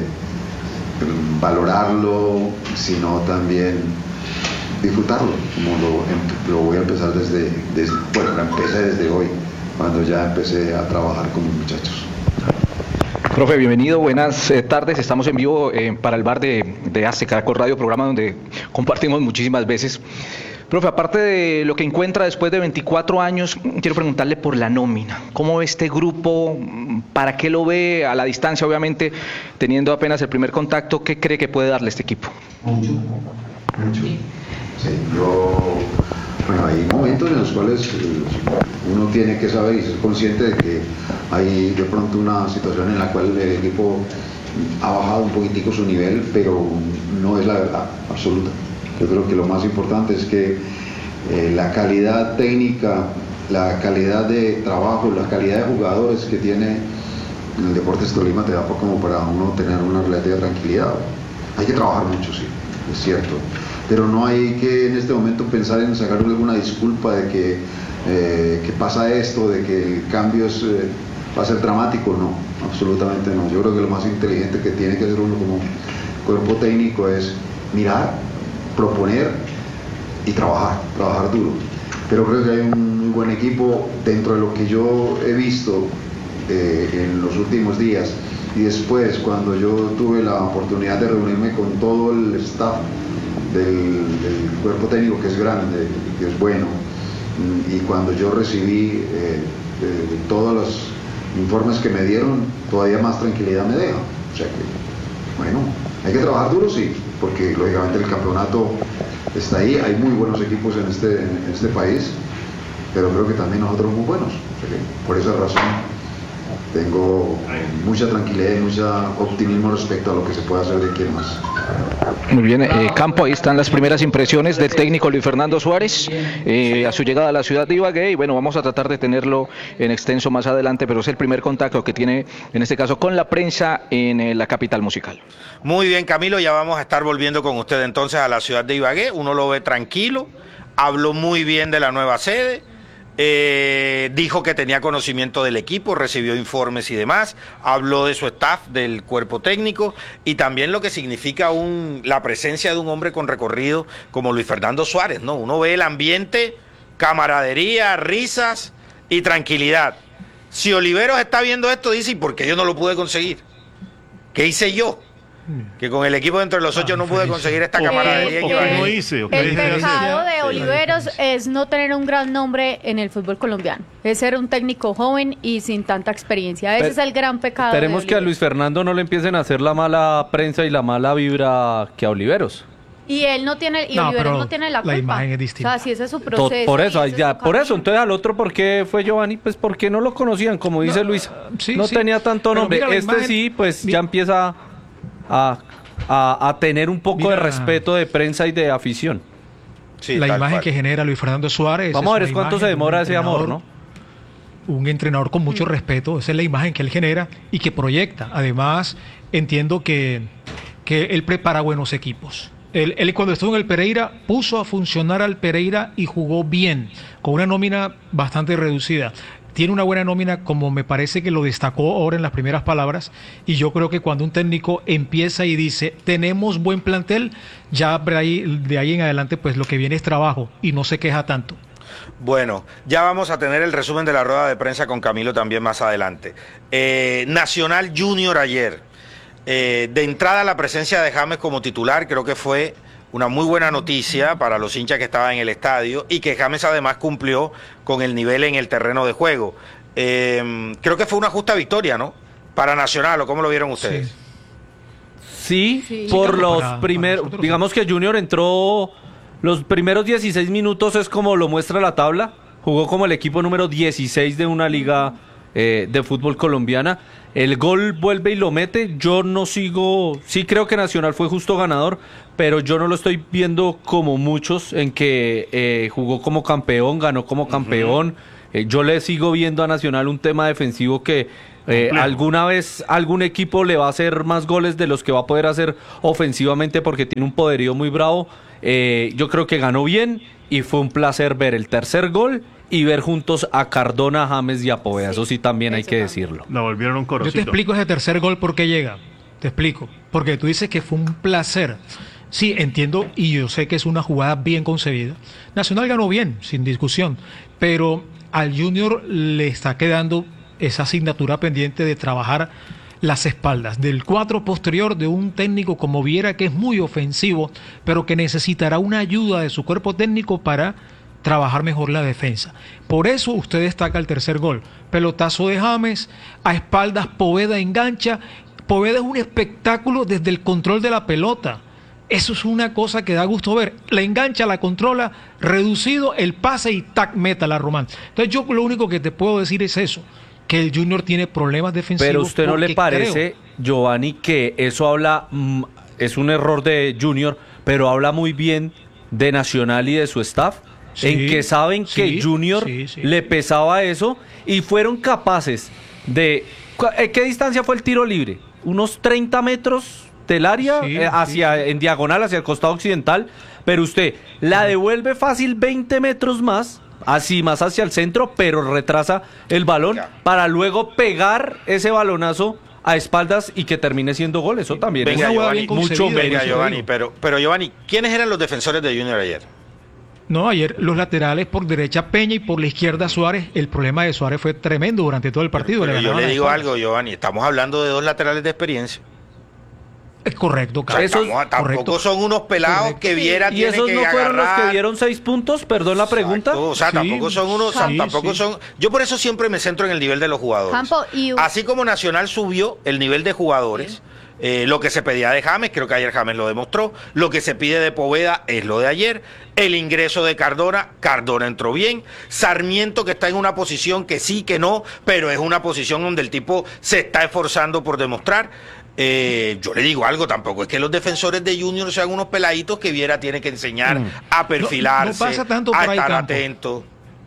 valorarlo, sino también disfrutarlo, como lo, lo voy a empezar desde, desde, bueno, lo empecé desde hoy, cuando ya empecé a trabajar con mis muchachos. Profe, bienvenido, buenas eh, tardes. Estamos en vivo eh, para el bar de, de ACE, Caracol Radio, programa donde compartimos muchísimas veces. Profe, aparte de lo que encuentra después de veinticuatro años, quiero preguntarle por la nómina. ¿Cómo ve este grupo? ¿Para qué lo ve a la distancia, obviamente, teniendo apenas el primer contacto? ¿Qué cree que puede darle este equipo? Mucho, mucho. Sí, yo... Bueno, hay momentos en los cuales uno tiene que saber y ser consciente de que hay de pronto una situación en la cual el equipo ha bajado un poquitico su nivel, pero no es la verdad absoluta. Yo creo que lo más importante es que eh, la calidad técnica, la calidad de trabajo, la calidad de jugadores que tiene el Deportes Tolima te da como para uno tener una relativa tranquilidad. Hay que trabajar mucho, sí, es cierto. Pero no hay que en este momento pensar en sacar alguna disculpa de que, eh, que pasa esto, de que el cambio es, eh, va a ser dramático. No, absolutamente no. Yo creo que lo más inteligente que tiene que hacer uno como cuerpo técnico es mirar, proponer y trabajar, trabajar duro. Pero creo que hay un muy buen equipo dentro de lo que yo he visto eh, en los últimos días, y después cuando yo tuve la oportunidad de reunirme con todo el staff Del, del cuerpo técnico, que es grande, que es bueno, y cuando yo recibí eh, eh, todos los informes que me dieron, todavía más tranquilidad me deja. O sea que, bueno, hay que trabajar duro, sí, porque lógicamente el campeonato está ahí, hay muy buenos equipos en este, en este país, pero creo que también nosotros muy buenos. O sea que, por esa razón tengo mucha tranquilidad y mucho optimismo respecto a lo que se puede hacer de aquí en más. Muy bien, eh, Campo, ahí están las primeras impresiones del técnico Luis Fernando Suárez eh, a su llegada a la ciudad de Ibagué, y bueno, vamos a tratar de tenerlo en extenso más adelante, pero es el primer contacto que tiene, en este caso, con la prensa en eh, la capital musical. Muy bien, Camilo, ya vamos a estar volviendo con usted entonces a la ciudad de Ibagué. Uno lo ve tranquilo, habló muy bien de la nueva sede. Eh, dijo que tenía conocimiento del equipo, recibió informes y demás, habló de su staff, del cuerpo técnico, y también lo que significa un, la presencia de un hombre con recorrido como Luis Fernando Suárez, ¿no? Uno ve el ambiente, camaradería, risas y tranquilidad. Si Oliveros está viendo esto, dice, ¿y por qué yo no lo pude conseguir? ¿Qué hice yo? Que con el equipo dentro de los ocho no pude conseguir esta camaradería. O que no hice. O que El dejé pecado hacer. de Oliveros es no tener un gran nombre en el fútbol colombiano. Es ser un técnico joven y sin tanta experiencia. Ese Pero, es el gran pecado. Esperemos que a Luis Fernando no le empiecen a hacer la mala prensa y la mala vibra que a Oliveros. Y él no tiene, y No, Oliveros pero no tiene la culpa. la imagen es distinta. O sea, si ese es su To- proceso. por eso, y ese ya, es su por eso, camino. entonces al otro, ¿por qué fue Giovanni? Pues porque no lo conocían, como dice No, Luis. sí, no sí. tenía tanto Pero nombre. mira la Este imagen, sí, pues mi- ya empieza a, a, a tener un poco de Mira, respeto de prensa y de afición. Sí, la tal imagen cual. que genera Luis Fernando Suárez. Vamos a ver es una cuánto se imagen de un demora ese amor, entrenador- ¿no? Un entrenador con mucho respeto, esa es la imagen que él genera y que proyecta. Además, entiendo que, que él prepara buenos equipos. Él, él cuando estuvo en el Pereira puso a funcionar al Pereira y jugó bien, con una nómina bastante reducida. Tiene una buena nómina, como me parece que lo destacó ahora en las primeras palabras, y yo creo que cuando un técnico empieza y dice, tenemos buen plantel, ya de ahí, de ahí en adelante pues lo que viene es trabajo y no se queja tanto. Bueno, ya vamos a tener el resumen de la rueda de prensa con Camilo también más adelante. Eh, Nacional Junior ayer. Eh, de entrada la presencia de James como titular creo que fue una muy buena noticia para los hinchas que estaban en el estadio y que James además cumplió con el nivel en el terreno de juego. Eh, creo que fue una justa victoria, ¿no? Para Nacional, ¿o cómo lo vieron ustedes? Sí, Sí. por Sí, los para- primeros, digamos que Junior entró, los primeros dieciséis minutos es como lo muestra la tabla, jugó como el equipo número dieciséis de una liga eh, de fútbol colombiana, el gol vuelve y lo mete, yo no sigo, sí creo que Nacional fue justo ganador, pero yo no lo estoy viendo como muchos en que eh, jugó como campeón, ganó como campeón, eh, yo le sigo viendo a Nacional un tema defensivo que eh, alguna vez algún equipo le va a hacer más goles de los que va a poder hacer ofensivamente porque tiene un poderío muy bravo. Eh, yo creo que ganó bien y fue un placer ver el tercer gol y ver juntos a Cardona, James y a Poveda. Eso sí también hay que decirlo. La volvieron un Yo corocito. te explico ese tercer gol por qué llega. Te explico. Porque tú dices que fue un placer. Sí, entiendo y yo sé que es una jugada bien concebida. Nacional ganó bien, sin discusión. Pero al Junior le está quedando esa asignatura pendiente de trabajar las espaldas del cuatro posterior de un técnico como Viera, que es muy ofensivo, pero que necesitará una ayuda de su cuerpo técnico para trabajar mejor la defensa. Por eso usted destaca el tercer gol. Pelotazo de James, a espaldas Poveda engancha. Poveda es un espectáculo desde el control de la pelota. Eso es una cosa que da gusto ver. La engancha, la controla, reducido el pase y tac, meta la Román. Entonces yo lo único que te puedo decir es eso, que el Junior tiene problemas defensivos. Pero usted no le porque parece, creo- Giovanni, que eso habla, mm, es un error de Junior, pero habla muy bien de Nacional y de su staff, Sí, en que saben sí, que Junior sí, sí. le pesaba eso y fueron capaces de... ¿cu- eh, ¿Qué distancia fue el tiro libre? ¿Unos treinta metros del área Sí, eh, hacia sí. en diagonal hacia el costado occidental? Pero usted la devuelve fácil veinte metros más, así más hacia el centro, pero retrasa el balón para luego pegar ese balonazo a espaldas y que termine siendo gol. Eso también Venga, es Giovanni, mucho venga, mérito. Giovanni, pero, pero Giovanni, ¿quiénes eran los defensores de Junior ayer? No, ayer los laterales por derecha Peña y por la izquierda Suárez. El problema de Suárez fue tremendo durante todo el partido. Pero yo ganaban le las digo espaldas. algo, Giovanni, estamos hablando de dos laterales de experiencia. Es correcto, O sea, Carlos. estamos- tampoco son unos pelados que Viera ¿Y tiene esos que no fueron los agarrar. que dieron seis puntos? Perdón la pregunta. Exacto, o sea, Sí, tampoco son unos, sí, tampoco sí. son. Yo por eso siempre me centro en el nivel de los jugadores. Campo, y- Así como Nacional subió el nivel de jugadores, eh, lo que se pedía de James, creo que ayer James lo demostró. Lo que se pide de Poveda es lo de ayer. El ingreso de Cardona, Cardona entró bien. Sarmiento, que está en una posición que sí, que no, pero es una posición donde el tipo se está esforzando por demostrar. Eh, yo le digo algo, tampoco es que los defensores de Junior sean unos peladitos que Viera tiene que enseñar a perfilarse, no pasa tanto por a ahí, estar Campo. atento.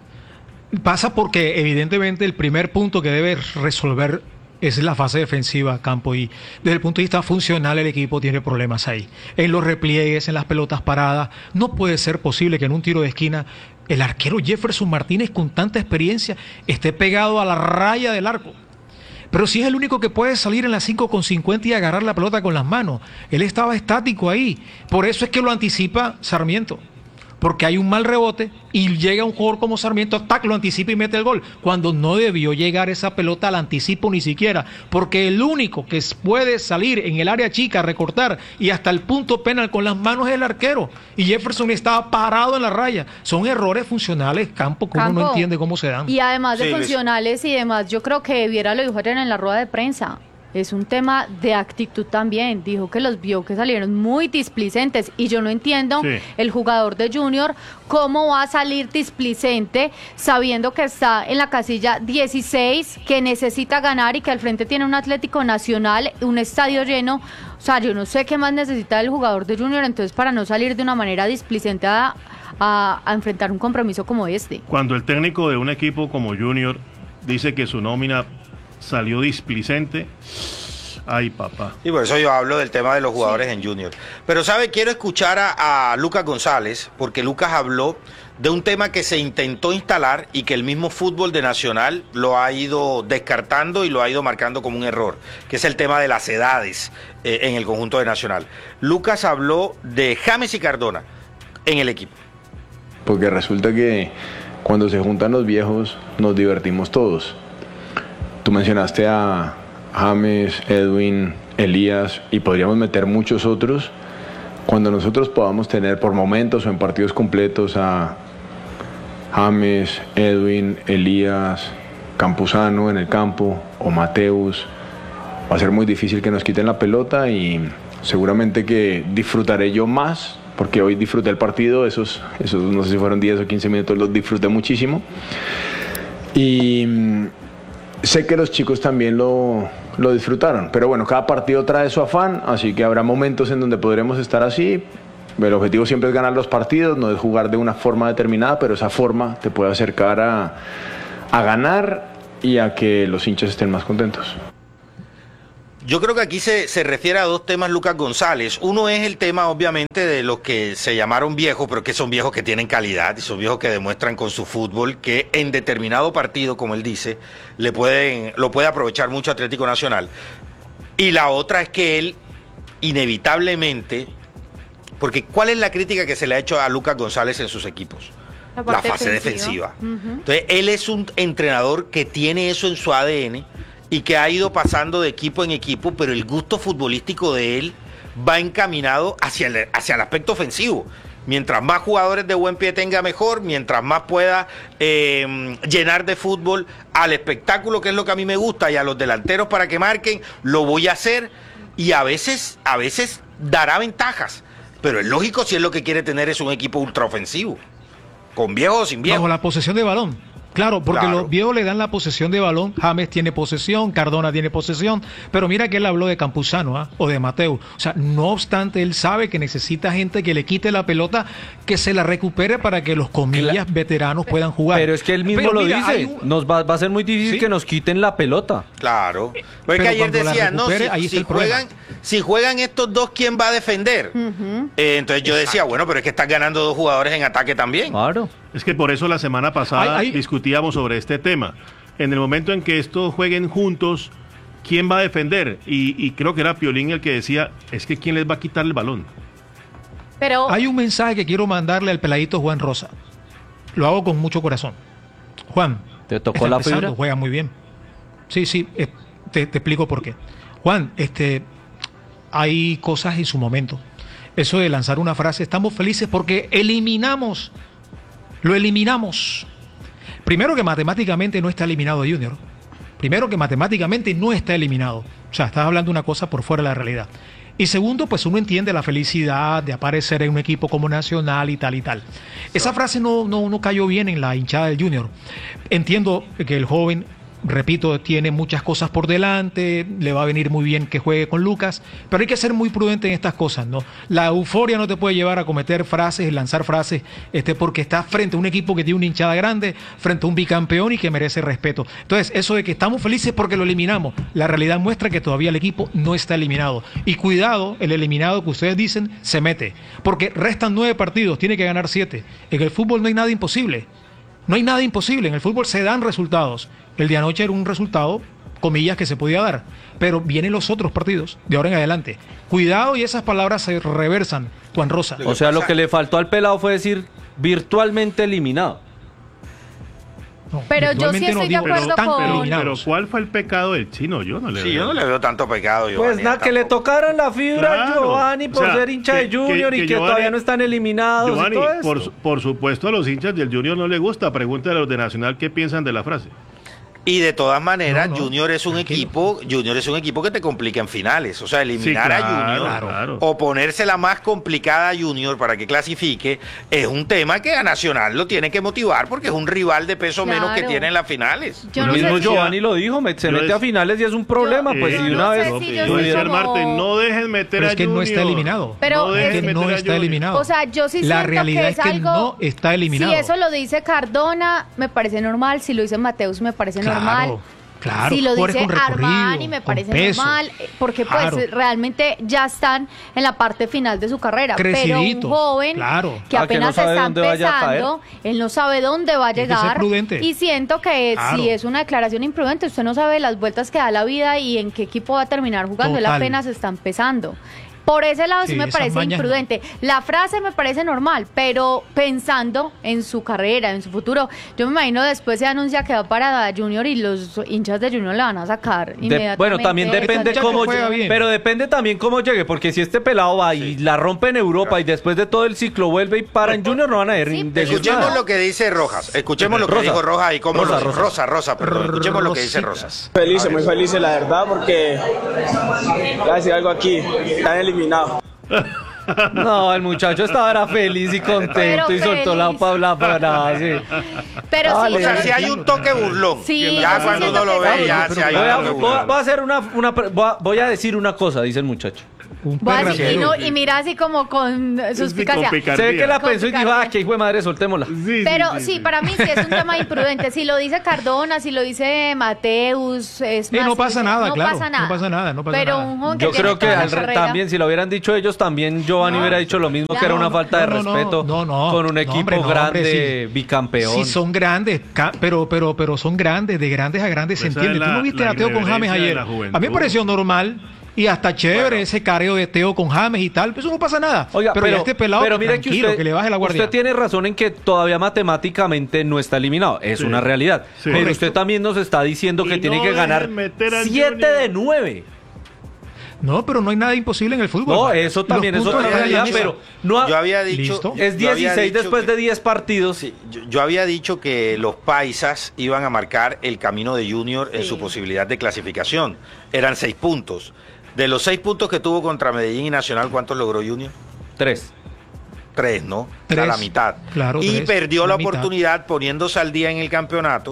Pasa porque evidentemente el primer punto que debe resolver es la fase defensiva, Campo, y desde el punto de vista funcional el equipo tiene problemas ahí. En los repliegues, en las pelotas paradas, no puede ser posible que en un tiro de esquina el arquero Jefferson Martínez con tanta experiencia esté pegado a la raya del arco. Pero si es el único que puede salir en las cinco con cincuenta y agarrar la pelota con las manos. Él estaba estático ahí. Por eso es que lo anticipa Sarmiento. Porque hay un mal rebote y llega un jugador como Sarmiento, tac, lo anticipa y mete el gol. Cuando no debió llegar esa pelota al anticipo ni siquiera. Porque el único que puede salir en el área chica, recortar y hasta el punto penal con las manos es el arquero. Y Jefferson estaba parado en la raya. Son errores funcionales, Campo, que uno no Campo. entiende cómo se dan. Y además de Sí, Luis. funcionales y demás, yo creo que Viera lo dijo ayer en la rueda de prensa. Es un tema de actitud también. Dijo que los vio que salieron muy displicentes. Y yo no entiendo Sí. el jugador de Junior cómo va a salir displicente sabiendo que está en la casilla dieciséis, que necesita ganar y que al frente tiene un Atlético Nacional, un estadio lleno. O sea, yo no sé qué más necesita el jugador de Junior entonces para no salir de una manera displicente a, a, a enfrentar un compromiso como este. Cuando el técnico de un equipo como Junior dice que su nómina salió displicente, ay papá. Y por eso yo hablo del tema de los jugadores en Junior. Pero, ¿sabe? Quiero escuchar a, a Lucas González, porque Lucas habló de un tema que se intentó instalar y que el mismo fútbol de Nacional lo ha ido descartando y lo ha ido marcando como un error, que es el tema de las edades eh, en el conjunto de Nacional. Lucas habló de James y Cardona en el equipo. Porque resulta que cuando se juntan los viejos nos divertimos todos. Tú mencionaste a James, Edwin, Elías y podríamos meter muchos otros cuando nosotros podamos tener por momentos o en partidos completos a James, Edwin, Elías, Campuzano en el campo o Mateus, va a ser muy difícil que nos quiten la pelota y seguramente que disfrutaré yo más, porque hoy disfruté el partido, esos, esos no sé si fueron diez o quince minutos, los disfruté muchísimo. Y sé que los chicos también lo, lo disfrutaron, pero bueno, cada partido trae su afán, así que habrá momentos en donde podremos estar así. El objetivo siempre es ganar los partidos, no es jugar de una forma determinada, pero esa forma te puede acercar a, a ganar y a que los hinchas estén más contentos. Yo creo que aquí se, se refiere a dos temas Lucas González. Uno es el tema, obviamente, de los que se llamaron viejos, pero que son viejos que tienen calidad y son viejos que demuestran con su fútbol que en determinado partido, como él dice, le pueden, lo puede aprovechar mucho Atlético Nacional. Y la otra es que él, inevitablemente, porque ¿cuál es la crítica que se le ha hecho a Lucas González en sus equipos? La, la fase defensiva. defensiva. Uh-huh. Entonces, él es un entrenador que tiene eso en su A D N y que ha ido pasando de equipo en equipo, pero el gusto futbolístico de él va encaminado hacia el, hacia el aspecto ofensivo. Mientras más jugadores de buen pie tenga, mejor. Mientras más pueda eh, llenar de fútbol al espectáculo, que es lo que a mí me gusta, y a los delanteros para que marquen, lo voy a hacer. Y a veces, a veces dará ventajas. Pero es lógico si él lo que quiere tener es un equipo ultraofensivo. Con viejos o sin viejos. Bajo la posesión de balón. Claro, porque claro. Los viejos le dan la posesión de balón. James tiene posesión, Cardona tiene posesión. Pero mira que él habló de Campuzano, ¿eh? O de Mateo. O sea, no obstante, él sabe que necesita gente que le quite la pelota, que se la recupere para que los comillas claro. veteranos puedan jugar. Pero es que él mismo pero lo mira, dice. Un... Nos va, va a ser muy difícil ¿sí? que nos quiten la pelota. Claro. Porque pero ayer decía, no, si, si juegan, si juegan estos dos, ¿quién va a defender? Uh-huh. eh, entonces yo Exacto. decía, bueno, pero es que están ganando dos jugadores en ataque también. Claro. Es que por eso la semana pasada ay, ay. discutíamos sobre este tema. En el momento en que estos jueguen juntos, ¿quién va a defender? Y, y creo que era Piolín el que decía, es que ¿quién les va a quitar el balón? Pero hay un mensaje que quiero mandarle al peladito Juan Rosa. Lo hago con mucho corazón. Juan, ¿te tocó la fibra? Juega muy bien. Sí, sí, eh, te, te explico por qué. Juan, este, hay cosas en su momento. Eso de lanzar una frase, estamos felices porque eliminamos... Lo eliminamos. Primero que matemáticamente no está eliminado Junior. Primero que matemáticamente no está eliminado. O sea, estás hablando una cosa por fuera de la realidad. Y segundo, pues uno entiende la felicidad de aparecer en un equipo como Nacional y tal y tal. Esa frase no, no, no cayó bien en la hinchada del Junior. Entiendo que el joven, repito, tiene muchas cosas por delante, le va a venir muy bien que juegue con Lucas, pero hay que ser muy prudente en estas cosas, ¿no? La euforia no te puede llevar a cometer frases, lanzar frases, este, porque estás frente a un equipo que tiene una hinchada grande, frente a un bicampeón y que merece respeto. Entonces, eso de que estamos felices porque lo eliminamos, la realidad muestra que todavía el equipo no está eliminado. Y cuidado, el eliminado que ustedes dicen se mete, porque restan nueve partidos, tiene que ganar siete. En el fútbol no hay nada imposible. No hay nada imposible, en el fútbol se dan resultados. El de anoche era un resultado, comillas, que se podía dar, pero vienen los otros partidos de ahora en adelante. Cuidado y esas palabras se reversan, Juan Rosa. O sea, lo que le faltó al pelado fue decir virtualmente eliminado. No, pero yo sí estoy de acuerdo pero, con... Pero, pero ¿cuál fue el pecado del chino? Yo no le sí, veo. yo no le veo tanto pecado, Giovanni. Pues nada, que le tocaron la fibra a claro. Giovanni por o sea, ser hincha que, de Junior que, que y que Giovanni, todavía no están eliminados Giovanni, y todo por, esto. por supuesto a los hinchas del Junior no les gusta. Pregúntale a los de Nacional qué piensan de la frase. Y de todas maneras, no, no, Junior es un tranquilo. equipo, Junior es un equipo que te complica en finales. O sea, eliminar sí, claro, a Junior claro. o ponérsela más complicada a Junior para que clasifique, es un tema que a Nacional lo tiene que motivar porque es un rival de peso claro. menos que tiene en las finales. Yo no mismo Giovanni lo dijo, me, se mete a finales y es un problema, yo, pues eh, y una no vez. Sé si yo decía al Martín, no dejen meter pero a es que Junior. no está eliminado. Pero no es que no está eliminado. O sea, yo sí la siento realidad que es, es que algo, no está eliminado. Si eso lo dice Cardona, me parece normal. Si lo dice Mateus, me parece claro. normal. Claro, si lo dice Armani me parece peso, normal, porque claro. pues realmente ya están en la parte final de su carrera. Creciditos, pero un joven claro. que apenas ah, que no está empezando, él no sabe dónde va a llegar. Y siento que claro. si es una declaración imprudente, usted no sabe las vueltas que da la vida y en qué equipo va a terminar jugando. Total. Él apenas está empezando. Por ese lado sí, Sí, me esas parece mañas no. imprudente. La frase me parece normal, pero pensando en su carrera, en su futuro, yo me imagino después se anuncia que va para Junior y los hinchas de Junior le van a sacar De- inmediatamente. bueno, también depende Esa- cómo juega llegue, bien. pero depende también cómo llegue, porque si este pelado va y la rompe en Europa y después de todo el ciclo vuelve y para en Junior, no van a ver Sí, decir Escuchemos nada. lo que dice Rojas. Escuchemos lo que Rosa. dijo Rojas y cómo Rosa, lo Rosa. Rosa, Rosa, perdón. Escuchemos lo que dice Rosas. Felices, muy felices, la verdad, porque voy a decir algo aquí, están eliminados. No, el muchacho estaba era feliz y contento Pero y soltó la feliz. palabra para nada, sí. Pero sí, O sea, yo- si hay un toque burlón. Sí, ya sí, cuando siento uno lo que ve, sí. ya Voy si hay a, un toque voy a- burlón. voy a hacer una, una pre- voy a, voy a decir una cosa, dice el muchacho. Un va así, y, perracero. no- y mira así como con suspicacia. Se ve que la Con pensó y dijo, picardía. ah, que hijo de madre, soltémosla. Pero sí, para mí sí es un tema imprudente. Si lo dice Cardona, si lo dice Mateus, es Sí, más, no si pasa dice- nada, no claro. Pasa nada. No pasa nada, no pasa Pero nada. un joven que Yo tiene creo que toda la al re- carrera- también, si lo hubieran dicho ellos, también Giovanni hubiera dicho lo mismo, Ya, que era una no, falta de no, no, respeto no, no, con un no, equipo hombre, no, grande, hombre, sí. bicampeón. Sí, son grandes, ca- pero, pero, pero son grandes, de grandes a grandes, se Esa entiende. es Tú la- no viste la a Teo con James irreverencia de ayer. la A mí me juventud. pareció normal y hasta chévere ese careo de Teo con James y tal. Pues eso no pasa nada. Oiga, pero, ya este pelado, pero que mire que tranquilo, usted, que le baje la guardia. usted tiene razón en que todavía matemáticamente no está eliminado. Es Sí. una realidad. Sí. Pero Correcto. usted también nos está diciendo que Y tiene no que ganar dejen meter al siete Junior. de nueve. No, pero no hay nada imposible en el fútbol. No, eso también es Los otra puntos realidad, en la mesa. pero no ha- Yo había dicho, ¿Listo? es yo había dieciséis dicho después que- de diez partidos. Sí, yo, yo había dicho que los paisas iban a marcar el camino de Junior en Sí. su posibilidad de clasificación. Eran seis puntos. De los seis puntos que tuvo contra Medellín y Nacional, ¿cuántos logró Junior? Tres. Tres, ¿no? O sea, Tres. la mitad. Claro, y tres, perdió la la mitad. oportunidad poniéndose al día en el campeonato,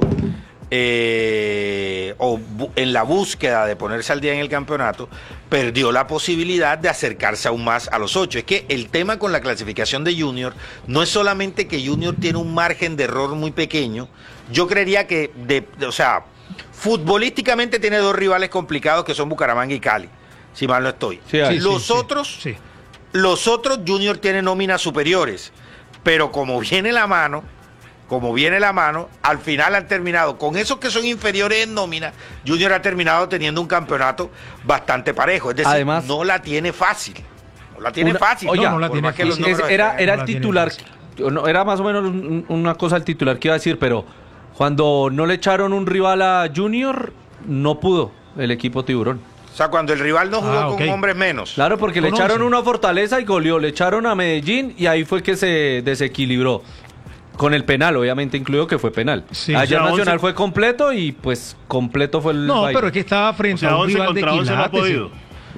eh, o bu- en la búsqueda de ponerse al día en el campeonato, perdió la posibilidad de acercarse aún más a los ocho. Es que el tema con la clasificación de Junior no es solamente que Junior tiene un margen de error muy pequeño. Yo creería que, de, de- o sea, futbolísticamente tiene dos rivales complicados que son Bucaramanga y Cali, si mal no estoy. Sí, sí, los sí, sí, otros... sí. Los otros Junior tienen nóminas superiores, pero como viene la mano, como viene la mano, al final han terminado con esos que son inferiores en nómina. Junior ha terminado teniendo un campeonato bastante parejo, es decir, Además- no la tiene fácil. No la tiene Una- fácil. oiga, no la por tiene más que los fácil. Es- números era estén- era No el la tiene titular, fácil. no, era más o menos un- una cosa el titular que iba a decir, pero cuando no le echaron un rival a Junior, no pudo el equipo tiburón. O sea, cuando el rival no jugó Ah, con ok. hombres menos. Claro, porque le Con echaron once. una Fortaleza y goleó, le echaron a Medellín y ahí fue que se desequilibró. Con el penal, obviamente incluido que fue penal. Sí. Ayer O sea, Nacional once- fue completo y pues completo fue el No, baile. pero es que estaba O frente sea, a un once rival de contra once no ha quilates. podido.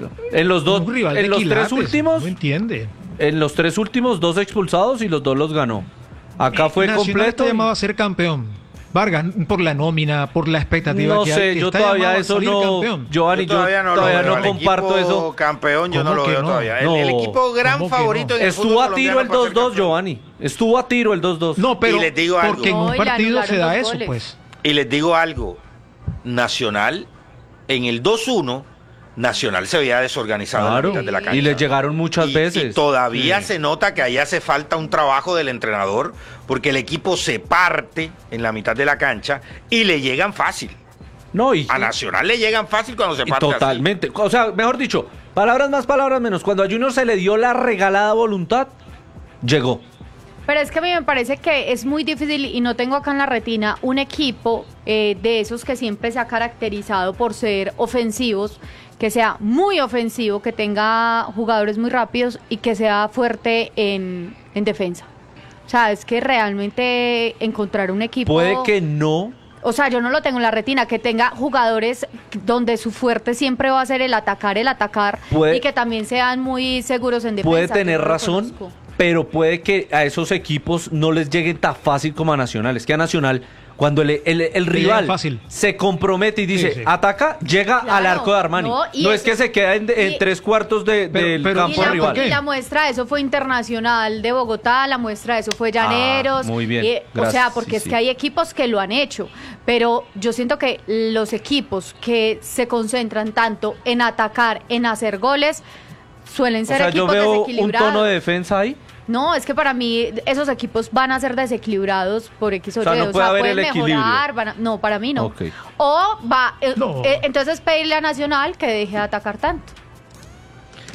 En los dos, Un rival de en los quilates, tres últimos, No entiende. en los tres últimos dos expulsados y los dos los ganó. Acá fue Nacional completo. está y- llamado a ser campeón. Vargas, por la nómina, por la expectativa No que hay. sé, que yo está todavía llamado a eso salir no, campeón. Giovanni, yo todavía no, lo veo. no Al comparto equipo eso. campeón yo no ¿Cómo lo que veo no? todavía. El, No. el equipo gran ¿Cómo que favorito no? en el Estuvo fútbol a tiro el colombiano para dos ser dos, campeón. Giovanni. Estuvo a tiro el dos dos. No, pero Y les digo algo. porque en No, un y le partido se anularon da dos eso, goles. pues. Y les digo algo, Nacional, en el dos uno, Nacional se veía desorganizado Claro, en la mitad de la cancha. y les llegaron muchas Y- veces. Y todavía Sí. se nota que ahí hace falta un trabajo del entrenador, porque el equipo se parte en la mitad de la cancha y le llegan fácil. No, y, A Nacional le llegan fácil cuando se y parte así. totalmente. O sea, mejor dicho, palabras más, palabras menos. Cuando a Junior se le dio la regalada voluntad, llegó. Pero es que a mí me parece que es muy difícil, y no tengo acá en la retina, un equipo eh, de esos que siempre se ha caracterizado por ser ofensivos, que sea muy ofensivo, que tenga jugadores muy rápidos y que sea fuerte en, en defensa. O sea, es que realmente encontrar un equipo... Puede que no. O sea, yo no lo tengo en la retina, que tenga jugadores donde su fuerte siempre va a ser el atacar, el atacar, Puede- y que también sean muy seguros en defensa. Puede yo tener no lo razón, conozco. pero puede que a esos equipos no les llegue tan fácil como a Nacional. Es que a Nacional, cuando el, el, el rival fácil. se compromete y dice, Sí, sí. ataca, llega Claro, al arco de Armani. no, No, y es eso- que se queda en, en y- tres cuartos de- Pero- del pero- Y campo la, rival. y la muestra de eso fue Internacional de Bogotá, la muestra de eso fue Llaneros. Ah, muy bien, y- o gracias, sea, porque sí, es sí. que hay equipos que lo han hecho, pero yo siento que los equipos que se concentran tanto en atacar, en hacer goles, suelen O ser sea, yo equipos veo un desequilibrados. tono de defensa ahí. No, es que para mí esos equipos van a ser desequilibrados por X o O sea, Y. no puede haber pueden el equilibrio. mejorar, van a- no, para mí no. Ok. O va, eh, No. eh, entonces pedirle a Nacional que deje de atacar tanto.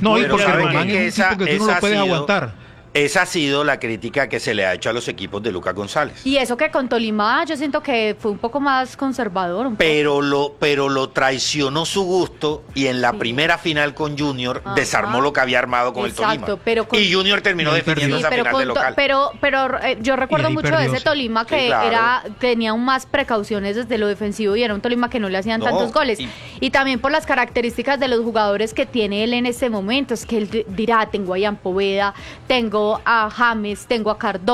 No, y porque ¿sabe Román qué? es un Esa- tipo que tú no esa lo puedes ha sido- aguantar. Esa ha sido la crítica que se le ha hecho a los equipos de Lucas González. Y eso que con Tolima yo siento que fue un poco más conservador. Un poco. Pero lo, pero lo traicionó su gusto y en la primera final con Junior Ajá. desarmó lo que había armado con Exacto, el Tolima. pero con- y Junior terminó definiendo Sí, esa pero, final con de to- local. pero, pero eh, yo recuerdo Y ahí mucho perdió, de ese sí. Tolima Sí, que claro. era tenía aún más precauciones desde lo defensivo y era un Tolima que no le hacían No, tantos goles. y- Y, también por las características de los jugadores que tiene él en este momento. Es que él di- dirá, tengo a Ian Poveda, tengo a James, tengo a Cardona,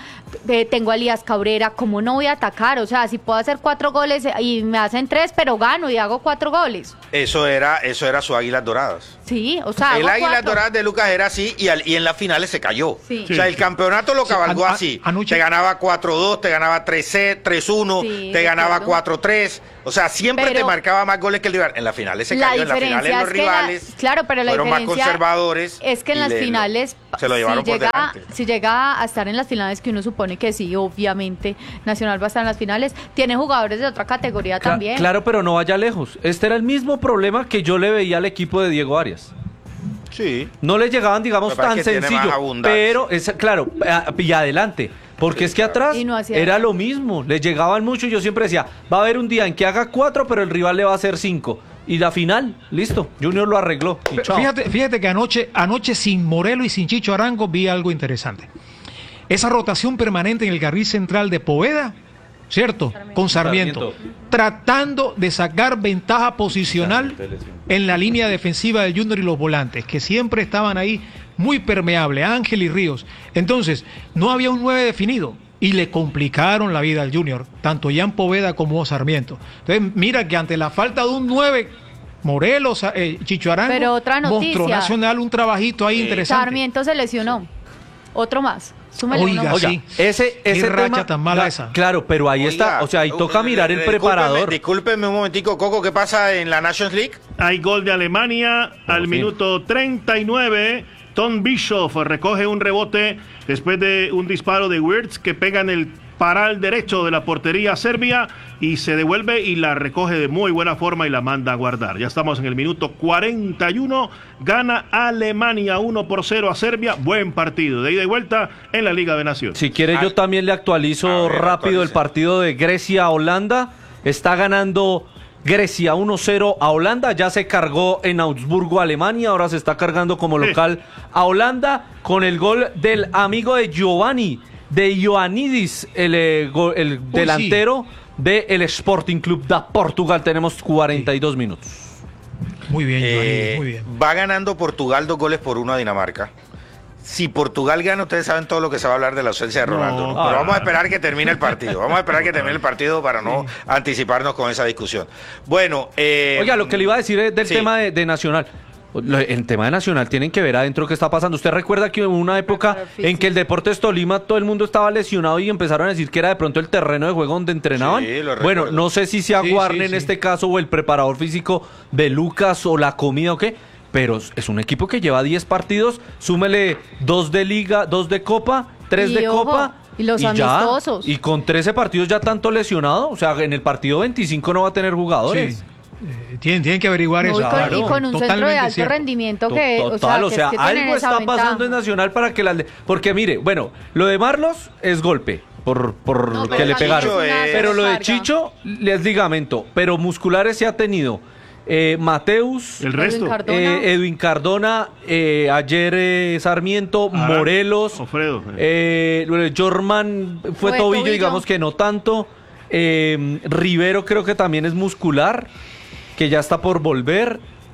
eh, tengo a Elías Cabrera, ¿cómo no voy a atacar? O sea, si puedo hacer cuatro goles eh, y me hacen tres, pero gano y hago cuatro goles. Eso era, eso era su Águilas Doradas. Sí, o sea, El hago Águilas cuatro. Doradas de Lucas era así y, al- y en las finales se cayó. Sí. O sea, Sí, el sí. campeonato lo Sí, cabalgó an- así. anoche- Te ganaba cuatro dos, te ganaba tres uno, Sí, te ganaba recuerdo. cuatro tres. O sea, siempre Pero- te marcaba más goles que el rival. En las finales se La cayó, en las diferencia finales los es que la- rivales claro, pero la fueron más diferencia conservadores. es que en y las le- finales, se lo llevaron si por llega, delante. si llega a estar en las finales, que uno supone que sí, obviamente, Nacional va a estar en las finales, tiene jugadores de otra categoría Cla- también. Claro, pero no vaya lejos. Este era el mismo problema que yo le veía al equipo de Diego Arias. Sí. No le llegaban, digamos, Lo que pasa tan es que tiene más sencillo. abundancia. Pero, es, claro, a- y adelante. Porque es que atrás Y no hacía era nada. lo mismo. Le llegaban mucho y yo siempre decía, va a haber un día en que haga cuatro, pero el rival le va a hacer cinco. Y la final, listo. Junior lo arregló. Y chao. Fíjate, fíjate que anoche, anoche sin Morelo y sin Chicho Arango vi algo interesante. Esa rotación permanente en el carril central de Poveda, ¿cierto? Con Sarmiento, tratando de sacar ventaja posicional en la línea defensiva del Junior y los volantes, que siempre estaban ahí muy permeables, Ángel y Ríos. Entonces, no había un nueve definido y le complicaron la vida al Junior, tanto Jan Poveda como Sarmiento. Entonces, mira que ante la falta de un nueve, Morelos, eh, Chicho Arango, Pero otra noticia. mostró Nacional un trabajito ahí interesante. Sarmiento se lesionó. Otro más. Súmele Oiga, uno. Oiga, sí. ese, ese Qué racha tema, tan mala la- esa. Claro, pero ahí está, o sea, ahí toca mirar el Discúlpeme- preparador. Discúlpeme un momentico, Coco, ¿qué pasa en la Nations League? Hay gol de Alemania al fin. minuto treinta y nueve. Tom Bischoff recoge un rebote después de un disparo de Wirtz que pega en el paral derecho de la portería serbia y se devuelve y la recoge de muy buena forma y la manda a guardar. Ya estamos en el minuto cuarenta y uno. Gana Alemania uno por cero a Serbia. Buen partido de ida y vuelta en la Liga de Naciones. Si quiere yo también le actualizo rápido el partido de Grecia-Holanda. Está ganando Grecia uno cero a Holanda. Ya se cargó en Augsburgo, Alemania. Ahora se está cargando como local a Holanda con el gol del amigo de Giovanni, de Ioannidis, el, eh, go- el delantero del Sporting Club de Portugal. Tenemos cuarenta y dos minutos. Muy bien, Eh, muy bien. Va ganando Portugal dos goles por uno a Dinamarca. Si Portugal gana, ustedes saben todo lo que se va a hablar de la ausencia de Ronaldo. ¿no? Pero Ah. vamos a esperar que termine el partido. Vamos a esperar que termine el partido para no anticiparnos con esa discusión. Bueno, eh, Oiga, lo que le iba a decir es del sí. tema de, de Nacional. Lo- El tema de Nacional tienen que ver adentro qué está pasando. ¿Usted recuerda que hubo una época en que el Deportes Tolima todo el mundo estaba lesionado y empezaron a decir que era de pronto el terreno de juego donde entrenaban? Sí, lo Bueno, recuerdo. no sé si sea Sí, Guarne sí, en sí. este caso o el preparador físico de Lucas o la comida o qué, pero es un equipo que lleva diez partidos, súmele dos de liga, dos de copa, tres Y de ojo, copa. y los ya, amistosos. y con trece partidos ya tanto lesionado, o sea, en el partido veinticinco no va a tener jugadores. Sí. Eh, tienen, tienen que averiguar No, eso. y con, claro. y con un centro de Totalmente alto cierto. rendimiento To- que, Total, o sea, que es que tienen algo esa está ventaja. pasando en Nacional para que las... le- Porque mire, bueno, lo de Marlos es golpe, por, por No, que pero le la pegaron. Chicho es- Pero lo de carga. Chicho es ligamento, pero musculares se ha tenido. Eh, Mateus, El resto. Edwin Cardona. eh, Edwin Cardona, eh, ayer eh, Sarmiento, Arán, Morelos, Ofredo. eh, lo de Jorman fue, Fue tobillo, tobillo. digamos que no tanto. Eh, Rivero creo que también es muscular, que ya está por volver.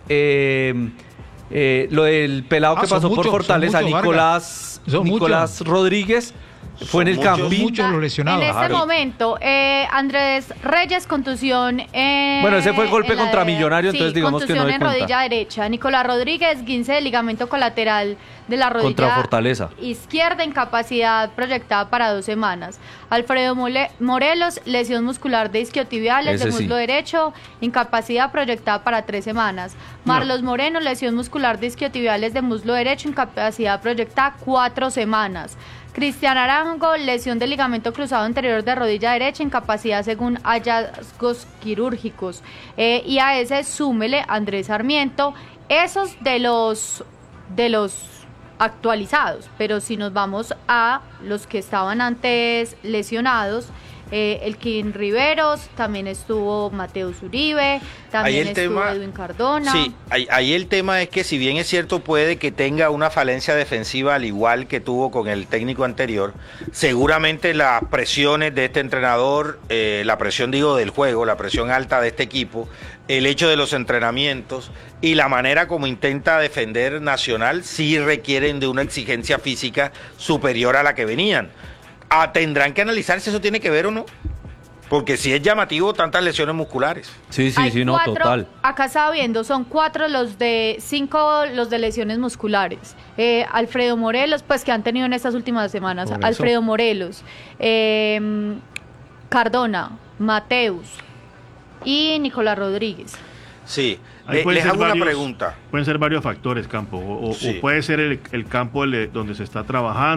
Eh, eh, lo del pelado Ah, que son pasó por muchos, Fortaleza, son muchos, Nicolás, Son Nicolás Rodríguez, fue en el muchos, Campín. Muchos los lesionados. En este Claro. momento, eh, Andrés Reyes, contusión. eh, Bueno, ese fue el golpe en la contra de- Millonario, sí, entonces digamos que no contusión de en cuenta. rodilla derecha. Nicolás Rodríguez, guince de ligamento colateral de la rodilla Contra Fortaleza. izquierda, incapacidad proyectada para dos semanas. Alfredo Mole- Morelos, lesión muscular de isquiotibiales de Ese sí. muslo derecho, incapacidad proyectada para tres semanas. Marlos Moreno, lesión muscular de isquiotibiales de muslo derecho, incapacidad proyectada cuatro semanas. Cristian Arango, lesión de ligamento cruzado anterior de rodilla derecha, incapacidad según hallazgos quirúrgicos. Eh, y a ese súmele Andrés Sarmiento. Esos de los de los actualizados, pero si nos vamos a los que estaban antes lesionados, eh, el King Riveros, también estuvo Mateus Uribe, también estuvo tema, Edwin Cardona. Sí, ahí, ahí el tema es que si bien es cierto puede que tenga una falencia defensiva al igual que tuvo con el técnico anterior, seguramente las presiones de este entrenador, eh, la presión digo del juego, la presión alta de este equipo, el hecho de los entrenamientos y la manera como intenta defender Nacional sí requieren de una exigencia física superior a la que venían. Ah, tendrán que analizar si eso tiene que ver o no, porque si es llamativo tantas lesiones musculares. Sí, sí, Hay sí, no, cuatro, total. Acá estaba viendo, son cuatro los de, cinco los de lesiones musculares. Eh, Alfredo Morelos, pues que han tenido en estas últimas semanas, Alfredo Morelos, eh, Cardona, Mateus y Nicolás Rodríguez. Sí, Ahí Le, les hago varios, una pregunta. Pueden ser varios factores, Campo, o, Sí. o puede ser el, el campo donde se está trabajando.